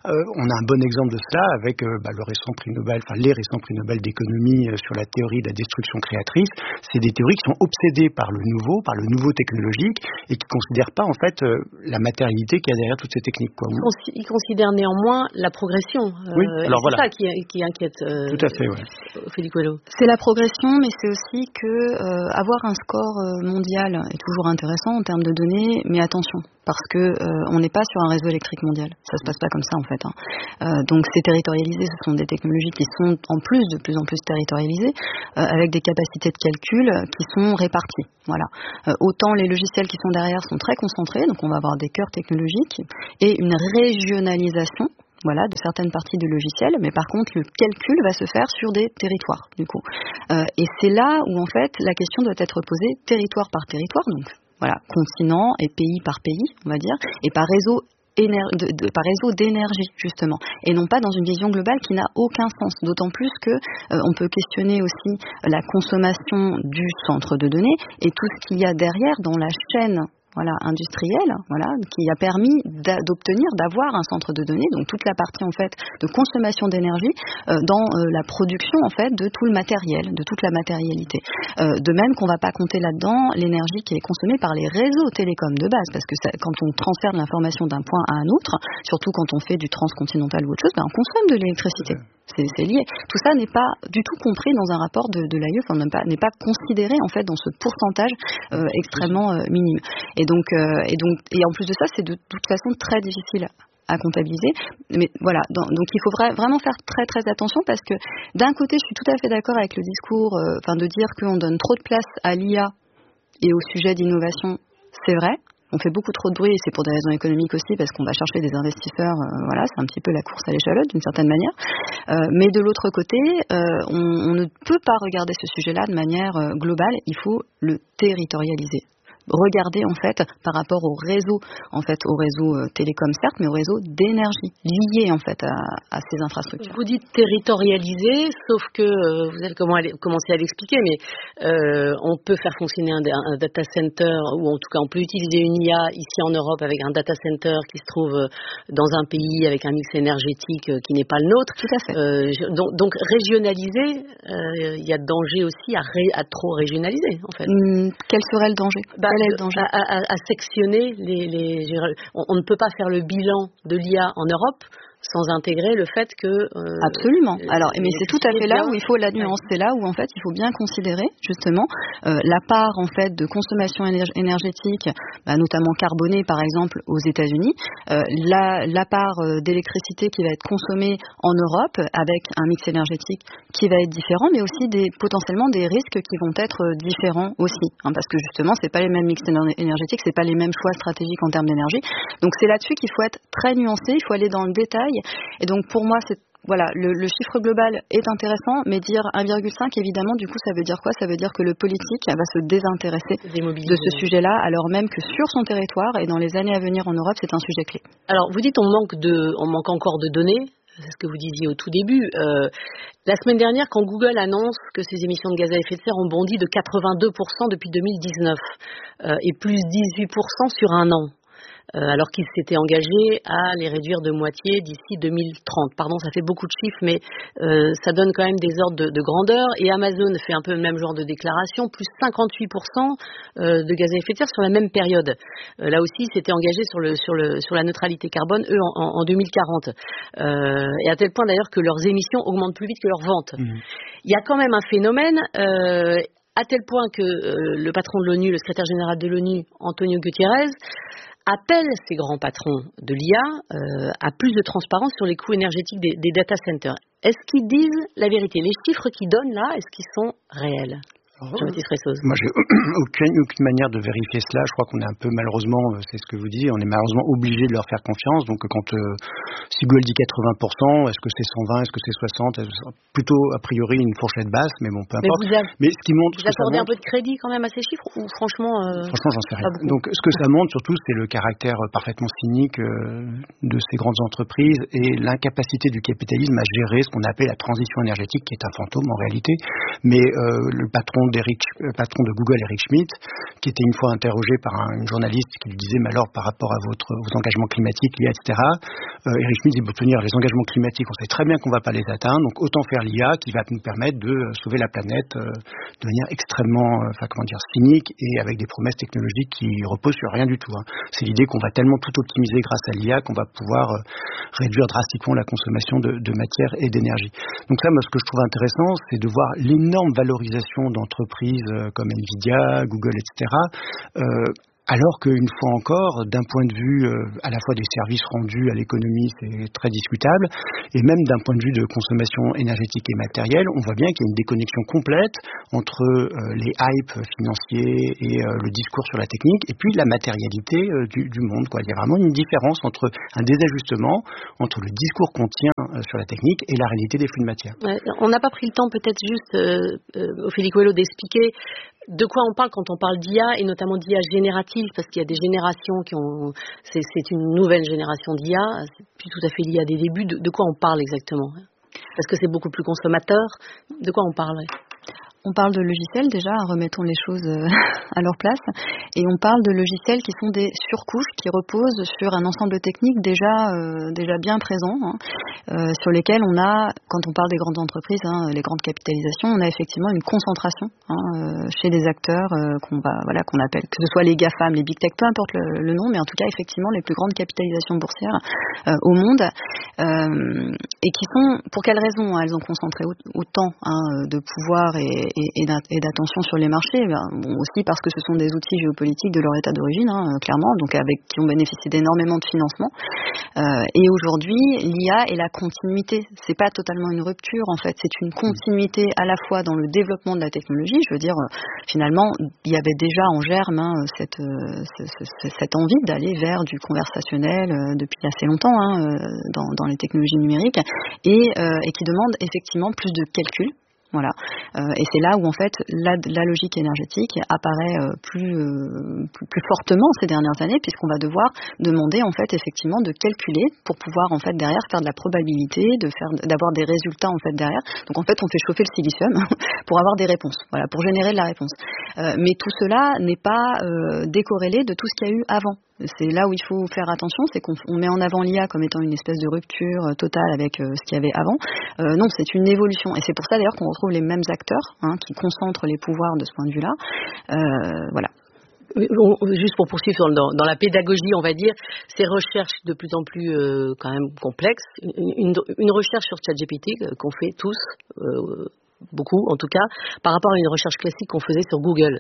On a un bon exemple de cela avec le récent prix Nobel, les récents prix Nobel d'économie sur la théorie de la destruction créatrice. C'est des théories qui sont obsédées par le nouveau technologique, et qui ne considèrent pas en fait la matérialité qu'il y a derrière toutes ces techniques. Ils considèrent néanmoins la progression. Oui, alors c'est ça qui inquiète. Tout à fait, oui. Félix Coelho. C'est la progression, mais c'est aussi que avoir un score mondial est toujours intéressant en termes de données, mais attention, parce que on n'est pas sur un réseau électrique mondial. Ça se passe pas comme ça en fait. Donc c'est territorialisé. Ce sont des technologies qui sont en plus de plus en plus territorialisées, avec des capacités de calcul qui sont réparties. Voilà. Autant les logiciels qui sont derrière sont très concentrés, donc on va avoir des cœurs technologiques et une régionalisation. Voilà, de certaines parties du logiciel, mais par contre le calcul va se faire sur des territoires du coup. Et c'est là où en fait la question doit être posée territoire par territoire, donc voilà, continent et pays par pays, on va dire, et par réseau d'énergie justement, et non pas dans une vision globale qui n'a aucun sens, d'autant plus que on peut questionner aussi la consommation du centre de données et tout ce qu'il y a derrière dans la chaîne industrielle, qui a permis d'avoir un centre de données, donc toute la partie en fait de consommation d'énergie dans la production en fait de tout le matériel, de toute la matérialité. De même qu'on va pas compter là-dedans l'énergie qui est consommée par les réseaux télécoms de base, parce que quand on transfère de l'information d'un point à un autre, surtout quand on fait du transcontinental ou autre chose, on consomme de l'électricité. C'est lié. Tout ça n'est pas du tout compris dans un rapport de l'AIE, n'est pas considéré en fait dans ce pourcentage extrêmement minime. Et en plus de ça, c'est de toute façon très difficile à comptabiliser. Mais voilà, donc il faut vraiment faire très très attention, parce que d'un côté, je suis tout à fait d'accord avec le discours, de dire qu'on donne trop de place à l'IA et au sujet d'innovation, c'est vrai. On fait beaucoup trop de bruit, et c'est pour des raisons économiques aussi, parce qu'on va chercher des investisseurs, c'est un petit peu la course à l'échalote d'une certaine manière. Mais de l'autre côté, on ne peut pas regarder ce sujet-là de manière globale, il faut le territorialiser. Regarder en fait par rapport au réseau télécom certes, mais au réseau d'énergie lié en fait à ces infrastructures. Vous dites territorialisé, sauf que vous allez commencer à l'expliquer, mais on peut faire fonctionner un data center, ou en tout cas on peut utiliser une IA ici en Europe avec un data center qui se trouve dans un pays avec un mix énergétique qui n'est pas le nôtre. Tout à fait. Donc régionaliser, il y a danger aussi à trop régionaliser en fait. Quel serait le danger? À sectionner on ne peut pas faire le bilan de l'IA en Europe sans intégrer le fait que... Absolument. Alors, mais c'est tout à fait là où il faut la nuance. C'est là où, en fait, il faut bien considérer, justement, la part, en fait, de consommation énergétique, notamment carbonée, par exemple, aux États-Unis, la part d'électricité qui va être consommée en Europe, avec un mix énergétique qui va être différent, mais aussi potentiellement des risques qui vont être différents aussi. Parce que, justement, c'est pas les mêmes mix énergétiques, c'est pas les mêmes choix stratégiques en termes d'énergie. Donc, c'est là-dessus qu'il faut être très nuancé, il faut aller dans le détail. Et donc pour moi, le chiffre global est intéressant, mais dire 1,5, évidemment, du coup, ça veut dire quoi? Ça veut dire que le politique va se désintéresser de ce sujet-là, alors même que sur son territoire et dans les années à venir en Europe, c'est un sujet clé. Alors, vous dites on manque encore de données. C'est ce que vous disiez au tout début. La semaine dernière, quand Google annonce que ses émissions de gaz à effet de serre ont bondi de 82% depuis 2019 et plus 18% sur un an. Alors qu'ils s'étaient engagés à les réduire de moitié d'ici 2030. Pardon, ça fait beaucoup de chiffres, mais ça donne quand même des ordres de grandeur. Et Amazon fait un peu le même genre de déclaration, plus 58% de gaz à effet de serre sur la même période. Là aussi, ils s'étaient engagés sur la neutralité carbone, eux, en 2040. Et à tel point d'ailleurs que leurs émissions augmentent plus vite que leurs ventes. Il y a quand même un phénomène... à tel point que le patron de l'ONU, le secrétaire général de l'ONU, Antonio Guterres, appelle ces grands patrons de l'IA à plus de transparence sur les coûts énergétiques des data centers. Est-ce qu'ils disent la vérité? Les chiffres qu'ils donnent là, est-ce qu'ils sont réels? Jean-Baptiste Ressoz. Moi, j'ai aucune manière de vérifier cela. Je crois qu'on est un peu, malheureusement, c'est ce que vous disiez, on est malheureusement obligé de leur faire confiance. Donc, quand si Google dit 80%, est-ce que c'est 120, est-ce que c'est 60? Plutôt, a priori, une fourchette basse, mais bon, peu importe. Mais ce qui montre... Vous accordez un peu de crédit quand même à ces chiffres, ou franchement... Franchement, j'en sais rien. Donc, ce que ça montre, surtout, c'est le caractère parfaitement cynique de ces grandes entreprises et l'incapacité du capitalisme à gérer ce qu'on appelle la transition énergétique, qui est un fantôme en réalité. Mais le patron patron de Google, Eric Schmidt, qui était une fois interrogé par une journaliste qui lui disait, mais alors par rapport à vos engagements climatiques, etc. Eric Schmidt dit, pour tenir les engagements climatiques, on sait très bien qu'on ne va pas les atteindre, donc autant faire l'IA qui va nous permettre de sauver la planète de manière extrêmement, cynique et avec des promesses technologiques qui reposent sur rien du tout. C'est l'idée qu'on va tellement tout optimiser grâce à l'IA qu'on va pouvoir réduire drastiquement la consommation de matière et d'énergie. Donc ça, moi, ce que je trouve intéressant, c'est de voir l'énorme valorisation d'entreprises comme Nvidia, Google, etc., alors qu'une fois encore, d'un point de vue à la fois des services rendus à l'économie, c'est très discutable, et même d'un point de vue de consommation énergétique et matérielle, on voit bien qu'il y a une déconnexion complète entre les hypes financiers et le discours sur la technique, et puis la matérialité du monde, quoi. Il y a vraiment une différence entre un désajustement entre le discours qu'on tient sur la technique et la réalité des flux de matière. On n'a pas pris le temps peut-être juste, Ophélie Coelho, d'expliquer de quoi on parle quand on parle d'IA, et notamment d'IA générative, parce qu'il y a des générations qui ont... C'est une nouvelle génération d'IA, c'est plus tout à fait lié à des débuts. De quoi on parle exactement? Parce que c'est beaucoup plus consommateur. De quoi on parle? On parle de logiciels déjà, remettons les choses à leur place, et on parle de logiciels qui sont des surcouches qui reposent sur un ensemble technique déjà bien présent, sur lesquels on a, quand on parle des grandes entreprises, les grandes capitalisations, on a effectivement une concentration chez des acteurs qu'on appelle, que ce soit les GAFAM, les Big Tech, peu importe le nom, mais en tout cas effectivement les plus grandes capitalisations boursières au monde, et qui sont, pour quelles raisons elles ont concentré autant de pouvoir et d'attention sur les marchés, aussi parce que ce sont des outils géopolitiques de leur état d'origine, clairement, donc qui ont bénéficié d'énormément de financement. Et aujourd'hui, l'IA est la continuité. C'est pas totalement une rupture, en fait, c'est une continuité à la fois dans le développement de la technologie. Je veux dire, finalement, il y avait déjà en germe cette envie d'aller vers du conversationnel depuis assez longtemps dans les technologies numériques, et qui demande effectivement plus de calcul. Voilà, et c'est là où en fait la logique énergétique apparaît plus fortement ces dernières années, puisqu'on va devoir demander en fait effectivement de calculer pour pouvoir en fait derrière faire de la probabilité, d'avoir des résultats en fait derrière. Donc en fait on fait chauffer le silicium pour avoir des réponses, voilà, pour générer de la réponse. Mais tout cela n'est pas décorrélé de tout ce qu'il y a eu avant. C'est là où il faut faire attention, c'est qu'on met en avant l'IA comme étant une espèce de rupture totale avec ce qu'il y avait avant. Non, c'est une évolution. Et c'est pour ça d'ailleurs qu'on retrouve les mêmes acteurs qui concentrent les pouvoirs de ce point de vue-là. Voilà. Juste pour poursuivre dans la pédagogie, on va dire, ces recherches de plus en plus quand même complexes, une recherche sur ChatGPT qu'on fait tous, beaucoup en tout cas, par rapport à une recherche classique qu'on faisait sur Google,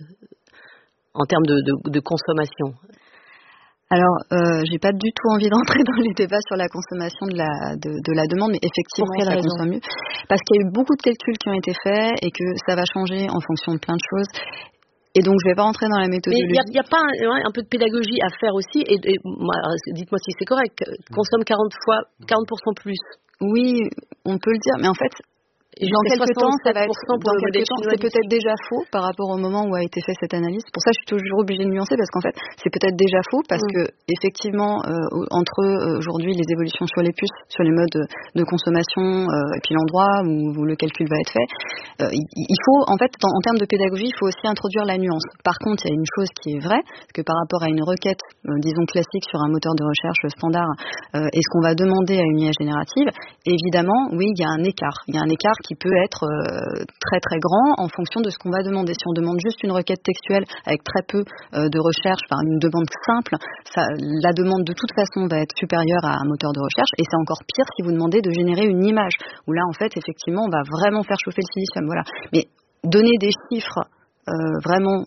en termes de consommation. Alors, j'ai pas du tout envie d'entrer dans les débats sur la consommation de la demande, mais effectivement, ça consomme mieux. Parce qu'il y a eu beaucoup de calculs qui ont été faits et que ça va changer en fonction de plein de choses. Et donc, je vais pas rentrer dans la méthodologie. Mais il y a pas un peu de pédagogie à faire aussi, et dites-moi si c'est correct, consomme 40% plus. Oui, on peut le dire, mais en fait, dans quelques temps, ça va être, c'est peut-être déjà faux par rapport au moment où a été fait cette analyse. Pour ça, je suis toujours obligée de nuancer parce qu'en fait, c'est peut-être déjà faux parce que effectivement, entre aujourd'hui les évolutions sur les puces, sur les modes de consommation et puis l'endroit où le calcul va être fait, il faut en fait, en termes de pédagogie, il faut aussi introduire la nuance. Par contre, il y a une chose qui est vraie, c'est que par rapport à une requête, disons classique sur un moteur de recherche standard, et ce qu'on va demander à une IA générative, évidemment, oui, il y a un écart. Il y a un écart qui peut être très très grand en fonction de ce qu'on va demander. Si on demande juste une requête textuelle avec très peu de recherche, une demande simple, la demande de toute façon va être supérieure à un moteur de recherche, et c'est encore pire si vous demandez de générer une image, où là en fait effectivement on va vraiment faire chauffer le silicium. Voilà. Mais donner des chiffres vraiment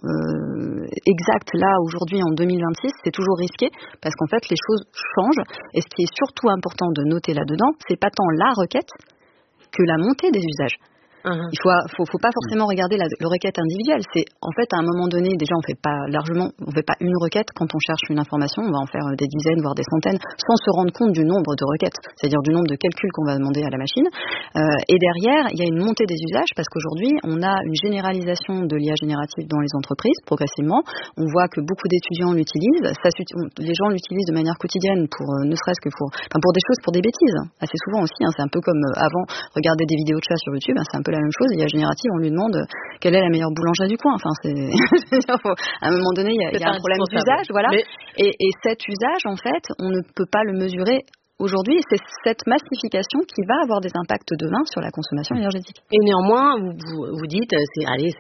exact là aujourd'hui en 2026, c'est toujours risqué parce qu'en fait les choses changent, et ce qui est surtout important de noter là-dedans, c'est pas tant la requête que la montée des usages. Il faut pas forcément regarder la requête individuelle. C'est en fait à un moment donné, déjà on fait pas une requête quand on cherche une information, on va en faire des dizaines voire des centaines sans se rendre compte du nombre de requêtes, c'est-à-dire du nombre de calculs qu'on va demander à la machine. Et derrière, il y a une montée des usages parce qu'aujourd'hui on a une généralisation de l'IA générative dans les entreprises progressivement. On voit que beaucoup d'étudiants l'utilisent. Les gens l'utilisent de manière quotidienne pour ne serait-ce que pour des choses, pour des bêtises assez souvent aussi. C'est un peu comme avant regarder des vidéos de chat sur YouTube. C'est un peu la même chose. IA générative, on lui demande quelle est la meilleure boulangerie du coin. Enfin, à un moment donné, il y a un problème d'usage, voilà. Et cet usage, en fait, on ne peut pas le mesurer aujourd'hui, c'est cette massification qui va avoir des impacts demain sur la consommation énergétique. Et néanmoins, vous dites, c'est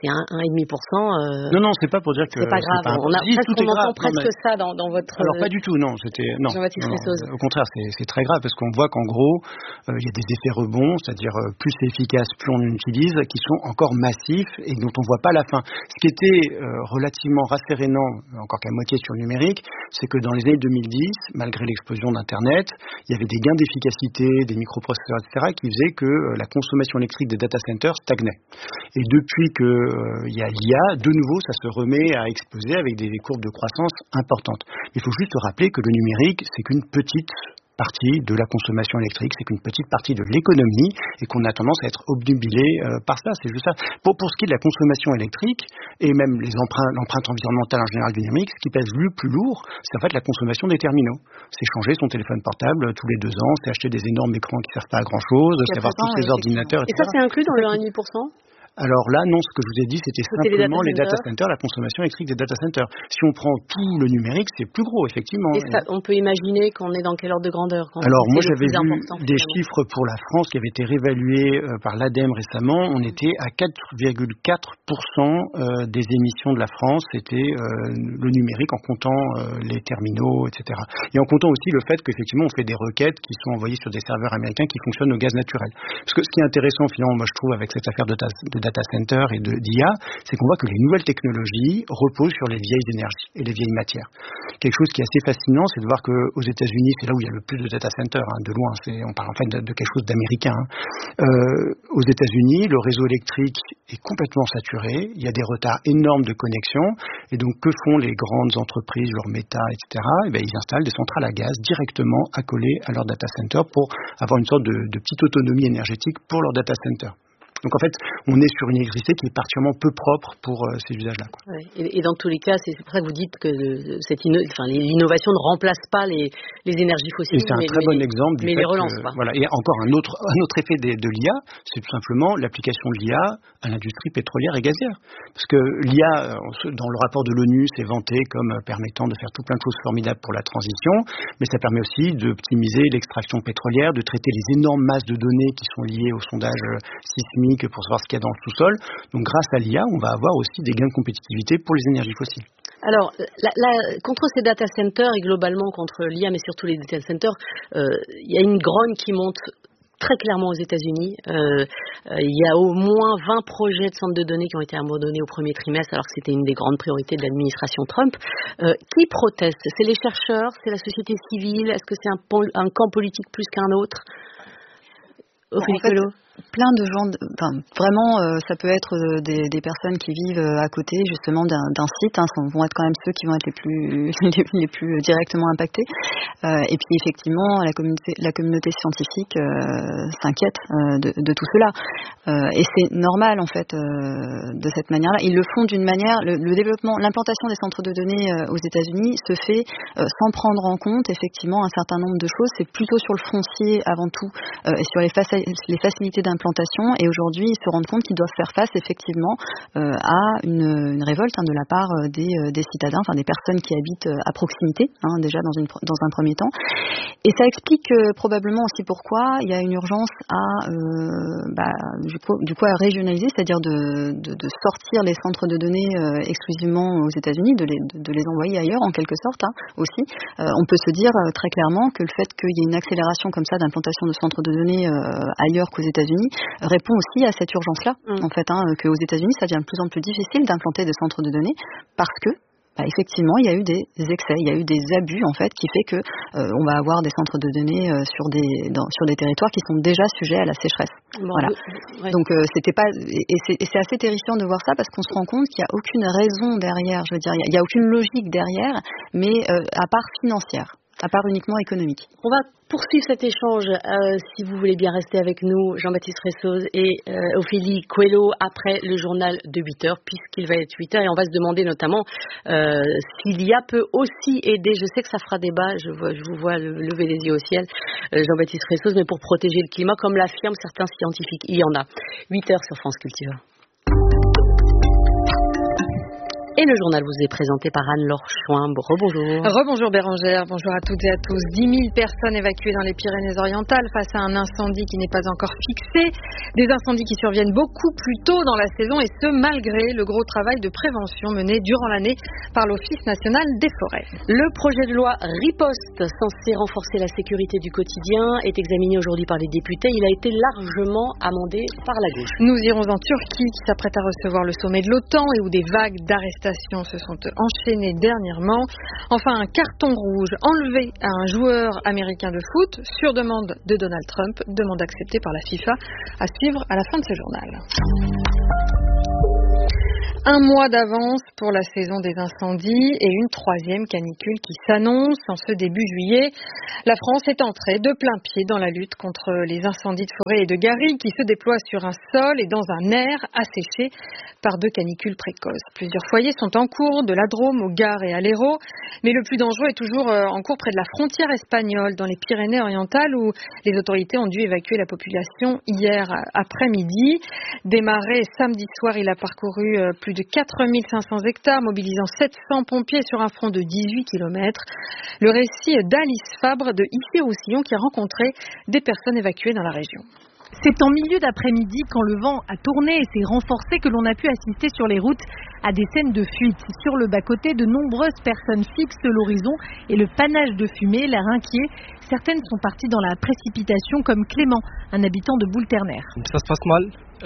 1,5%. Non, c'est pas pour dire que c'est pas grave. On entend presque ça dans votre. Alors pas du tout, non. Jean-Baptiste Rissoz. Au contraire, c'est très grave parce qu'on voit qu'en gros, il y a des effets rebonds, c'est-à-dire plus c'est efficace, plus on utilise, qui sont encore massifs et dont on voit pas la fin. Ce qui était relativement rassérénant, encore qu'à moitié sur le numérique, c'est que dans les années 2010, malgré l'explosion d'Internet, il y avait des gains d'efficacité, des microprocesseurs, etc., qui faisaient que la consommation électrique des data centers stagnait. Et depuis qu'il y a l'IA, de nouveau, ça se remet à exploser avec des courbes de croissance importantes. Il faut juste rappeler que le numérique, c'est qu'une petite partie de la consommation électrique, c'est qu'une petite partie de l'économie et qu'on a tendance à être obnubilé par ça, c'est juste ça. Pour ce qui est de la consommation électrique et même l'empreinte environnementale en général du numérique, ce qui pèse le plus lourd, c'est en fait la consommation des terminaux. C'est changer son téléphone portable tous les 2 ans, c'est acheter des énormes écrans qui ne servent pas à grand chose, c'est avoir tous ces ordinateurs, etc. Et ça, c'est inclus dans le 1,5%? Alors là, non, ce que je vous ai dit, c'était simplement les data centers, la consommation électrique des data centers. Si on prend tout le numérique, c'est plus gros, effectivement. Et ça, on peut imaginer qu'on est dans quel ordre de grandeur? Alors moi, j'avais vu des chiffres pour la France qui avaient été réévalués par l'ADEME récemment. On était à 4,4% des émissions de la France, c'était le numérique en comptant les terminaux, etc. Et en comptant aussi le fait qu'effectivement, on fait des requêtes qui sont envoyées sur des serveurs américains qui fonctionnent au gaz naturel. Parce que ce qui est intéressant, finalement, moi je trouve, avec cette affaire de data center et d'IA, c'est qu'on voit que les nouvelles technologies reposent sur les vieilles énergies et les vieilles matières. Quelque chose qui est assez fascinant, c'est de voir qu'aux États-Unis, c'est là où il y a le plus de data centers, de loin. On parle en fait de quelque chose d'américain. Aux États-Unis, le réseau électrique est complètement saturé. Il y a des retards énormes de connexion. Et donc, que font les grandes entreprises, genre Meta, etc. Ils installent des centrales à gaz directement accolées à leur data center pour avoir une sorte de petite autonomie énergétique pour leur data center. Donc en fait, on est sur une électricité qui est particulièrement peu propre pour ces usages-là. Ouais. Et dans tous les cas, c'est pour ça que vous dites que l'innovation ne remplace pas les énergies fossiles. Et c'est un très bon exemple du fait les relance pas. Voilà. Et encore un autre effet de l'IA, c'est tout simplement l'application de l'IA à l'industrie pétrolière et gazière. Parce que l'IA, dans le rapport de l'ONU, c'est vanté comme permettant de faire tout plein de choses formidables pour la transition, mais ça permet aussi d'optimiser l'extraction pétrolière, de traiter les énormes masses de données qui sont liées au sondage sismique pour savoir ce qu'il y a dans le sous-sol. Donc grâce à l'IA, on va avoir aussi des gains de compétitivité pour les énergies fossiles. Alors, contre ces data centers et globalement contre l'IA, mais surtout les data centers, il y a une grogne qui monte très clairement aux États-Unis. Il y a au moins 20 projets de centres de données qui ont été abandonnés au premier trimestre, alors que c'était une des grandes priorités de l'administration Trump. Qui proteste? C'est les chercheurs? C'est la société civile? Est-ce que c'est un camp politique plus qu'un autre? Plein de gens, vraiment, ça peut être des personnes qui vivent à côté justement d'un site, ça vont être quand même ceux qui vont être les plus directement impactés. Et puis effectivement, la communauté scientifique s'inquiète de tout cela. Et c'est normal en fait de cette manière-là. Ils le font d'une manière, le développement, l'implantation des centres de données aux États-Unis se fait sans prendre en compte effectivement un certain nombre de choses. C'est plutôt sur le foncier avant tout et sur les facilités d'implantation, et aujourd'hui ils se rendent compte qu'ils doivent faire face effectivement à une révolte de la part des citadins, des personnes qui habitent à proximité, déjà dans un premier temps. Et ça explique probablement aussi pourquoi il y a une urgence à régionaliser, c'est-à-dire de sortir les centres de données exclusivement aux États-Unis, de les envoyer ailleurs en quelque sorte aussi. On peut se dire très clairement que le fait qu'il y ait une accélération comme ça d'implantation de centres de données ailleurs qu'aux États-Unis répond aussi à cette urgence-là, en fait, qu'aux États-Unis, ça devient de plus en plus difficile d'implanter des centres de données parce que effectivement, il y a eu des excès, il y a eu des abus en fait, qui fait que on va avoir des centres de données sur des territoires qui sont déjà sujets à la sécheresse. Voilà. Donc c'est assez terrifiant de voir ça parce qu'on se rend compte qu'il n'y a aucune raison derrière. Je veux dire, il y a aucune logique derrière, mais à part financière. à part uniquement économique. On va poursuivre cet échange, si vous voulez bien rester avec nous, Jean-Baptiste Ressoz et Ophélie Coelho, après le journal de 8h, puisqu'il va être 8h, et on va se demander notamment s'il y a peut aussi aider, je sais que ça fera débat, je vous vois lever les yeux au ciel, Jean-Baptiste Ressoz, mais pour protéger le climat, comme l'affirment certains scientifiques, il y en a. 8h sur France Culture. Et le journal vous est présenté par Anne-Laure Chouin. Rebonjour. Rebonjour Bérangère, bonjour à toutes et à tous. 10 000 personnes évacuées dans les Pyrénées-Orientales face à un incendie qui n'est pas encore fixé. Des incendies qui surviennent beaucoup plus tôt dans la saison et ce malgré le gros travail de prévention mené durant l'année par l'Office national des forêts. Le projet de loi Riposte, censé renforcer la sécurité du quotidien, est examiné aujourd'hui par les députés. Il a été largement amendé par la gauche. Nous irons en Turquie qui s'apprête à recevoir le sommet de l'OTAN et où des vagues d'arrestations se sont enchaînées dernièrement. Enfin, un carton rouge enlevé à un joueur américain de foot sur demande de Donald Trump, demande acceptée par la FIFA, à suivre à la fin de ce journal. Un mois d'avance pour la saison des incendies et une troisième canicule qui s'annonce en ce début juillet. La France est entrée de plein pied dans la lutte contre les incendies de forêt et de garrigues qui se déploient sur un sol et dans un air asséché par 2 canicules précoces. Plusieurs foyers sont en cours, de la Drôme au Gard et à l'Hérault, mais le plus dangereux est toujours en cours près de la frontière espagnole, dans les Pyrénées-Orientales, où les autorités ont dû évacuer la population hier après-midi. Démarré samedi soir, il a parcouru plus de 4500 hectares, mobilisant 700 pompiers sur un front de 18 km. Le récit d'Alice Fabre de Issy-Roussillon qui a rencontré des personnes évacuées dans la région. C'est en milieu d'après-midi, quand le vent a tourné et s'est renforcé, que l'on a pu assister sur les routes à des scènes de fuite. Sur le bas-côté, de nombreuses personnes fixent l'horizon et le panache de fumée, l'air inquiet. Certaines sont parties dans la précipitation, comme Clément, un habitant de Boule-Ternaire. Ça se passe mal.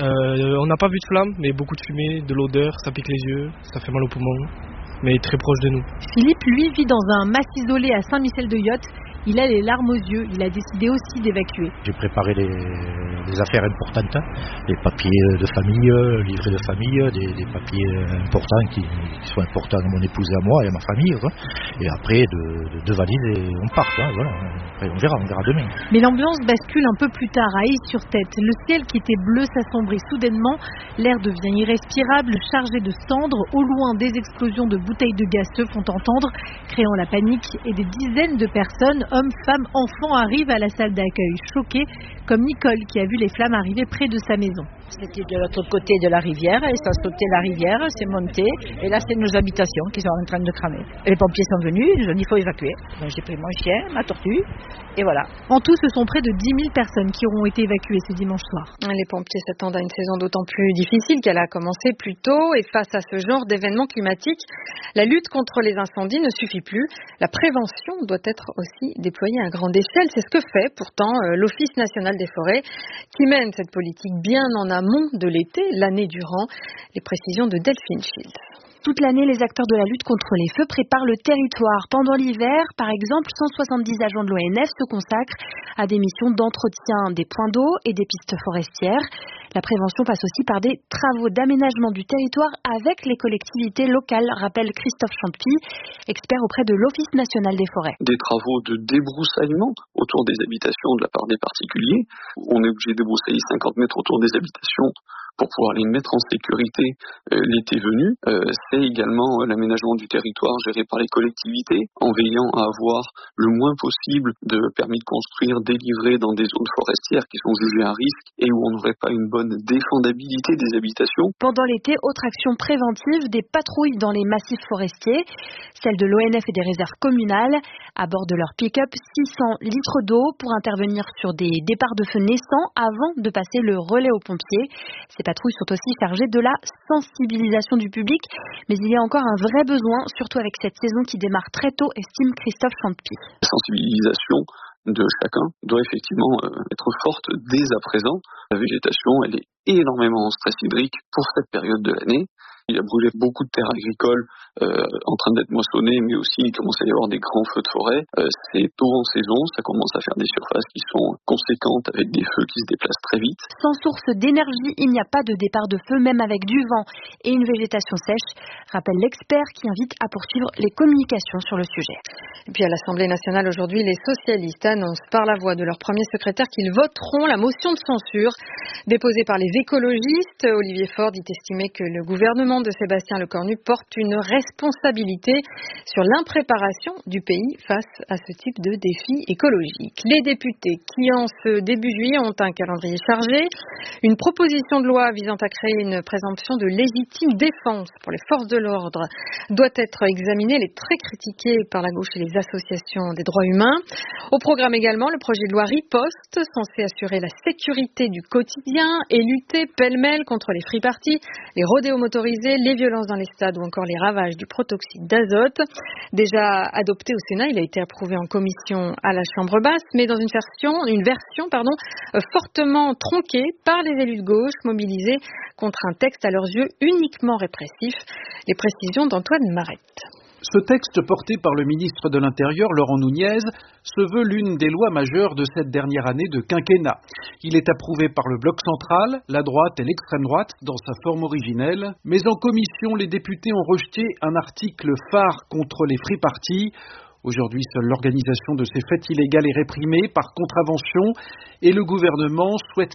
On n'a pas vu de flamme, mais beaucoup de fumée, de l'odeur, ça pique les yeux, ça fait mal aux poumons, mais très proche de nous. Philippe, lui, vit dans un mas isolé à Saint-Michel-de-Yotte. Il a les larmes aux yeux. Il a décidé aussi d'évacuer. J'ai préparé des affaires importantes, des papiers de famille, livrets de famille, des papiers importants qui sont importants à mon épouse et à moi et à ma famille. Quoi. Et après, deux valises et on part. Quoi, voilà. Après, on verra demain. Mais l'ambiance bascule un peu plus tard à Ailly-sur-Tête. Le ciel qui était bleu s'assombrit soudainement. L'air devient irrespirable, chargé de cendres. Au loin, des explosions de bouteilles de gaz se font entendre, créant la panique. Et des dizaines de personnes, hommes, femmes, enfants, arrivent à la salle d'accueil, choqués, comme Nicole qui a vu les flammes arriver près de sa maison. C'était de l'autre côté de la rivière, et ça a sauté la rivière, c'est monté, et là c'est nos habitations qui sont en train de cramer. Et les pompiers sont venus, ils ont dit il faut évacuer. Donc j'ai pris mon chien, ma tortue, et voilà. En tout, ce sont près de 10 000 personnes qui auront été évacuées ce dimanche soir. Les pompiers s'attendent à une saison d'autant plus difficile qu'elle a commencé plus tôt, et face à ce genre d'événements climatiques, la lutte contre les incendies ne suffit plus. La prévention doit être aussi déployée à grande échelle. C'est ce que fait pourtant l'Office national des forêts, qui mène cette politique bien en amont de l'été, l'année durant. Les précisions de Delphine Schild. Toute l'année, les acteurs de la lutte contre les feux préparent le territoire. Pendant l'hiver, par exemple, 170 agents de l'ONF se consacrent à des missions d'entretien des points d'eau et des pistes forestières. La prévention passe aussi par des travaux d'aménagement du territoire avec les collectivités locales, rappelle Christophe Champy, expert auprès de l'Office national des forêts. Des travaux de débroussaillement autour des habitations de la part des particuliers. On est obligé de débroussailler 50 mètres autour des habitations pour pouvoir les mettre en sécurité l'été venu. C'est également l'aménagement du territoire géré par les collectivités, en veillant à avoir le moins possible de permis de construire délivrés dans des zones forestières qui sont jugées à risque et où on n'aurait pas une bonne défendabilité des habitations. Pendant l'été, autre action préventive, des patrouilles dans les massifs forestiers, celles de l'ONF et des réserves communales, à bord de leur pick-up, 600 litres d'eau pour intervenir sur des départs de feu naissants avant de passer le relais aux pompiers. Ces patrouilles sont aussi chargées de la sensibilisation du public, mais il y a encore un vrai besoin, surtout avec cette saison qui démarre très tôt, estime Christophe Champy. La sensibilisation de chacun doit effectivement être forte dès à présent. La végétation, elle est énormément en stress hydrique pour cette période de l'année. Il a brûlé beaucoup de terres agricoles en train d'être moissonnées, mais aussi il commence à y avoir des grands feux de forêt. C'est tôt en saison, ça commence à faire des surfaces qui sont conséquentes avec des feux qui se déplacent très vite. Sans source d'énergie, il n'y a pas de départ de feu, même avec du vent et une végétation sèche, rappelle l'expert qui invite à poursuivre les communications sur le sujet. Et puis à l'Assemblée nationale aujourd'hui, les socialistes annoncent par la voix de leur premier secrétaire qu'ils voteront la motion de censure déposée par les écologistes. Olivier Faure dit estimer que le gouvernement de Sébastien Lecornu porte une responsabilité sur l'impréparation du pays face à ce type de défi écologique. Les députés qui en ce début juillet ont un calendrier chargé, une proposition de loi visant à créer une présomption de légitime défense pour les forces de l'ordre doit être examinée. Elle est très critiquée par la gauche et les associations des droits humains. Au programme également le projet de loi Riposte, censé assurer la sécurité du quotidien et lutter pêle-mêle contre les free parties, les rodéos motorisés, les violences dans les stades ou encore les ravages du protoxyde d'azote. Déjà adopté au Sénat, il a été approuvé en commission à la Chambre basse, mais dans une version fortement tronquée par les élus de gauche mobilisés contre un texte à leurs yeux uniquement répressif. Les précisions d'Antoine Marette. Ce texte porté par le ministre de l'Intérieur, Laurent Nunez, se veut l'une des lois majeures de cette dernière année de quinquennat. Il est approuvé par le bloc central, la droite et l'extrême droite dans sa forme originelle, mais en commission, les députés ont rejeté un article phare contre les free parties. Aujourd'hui, seule l'organisation de ces fêtes illégales est réprimée par contravention et le gouvernement souhaite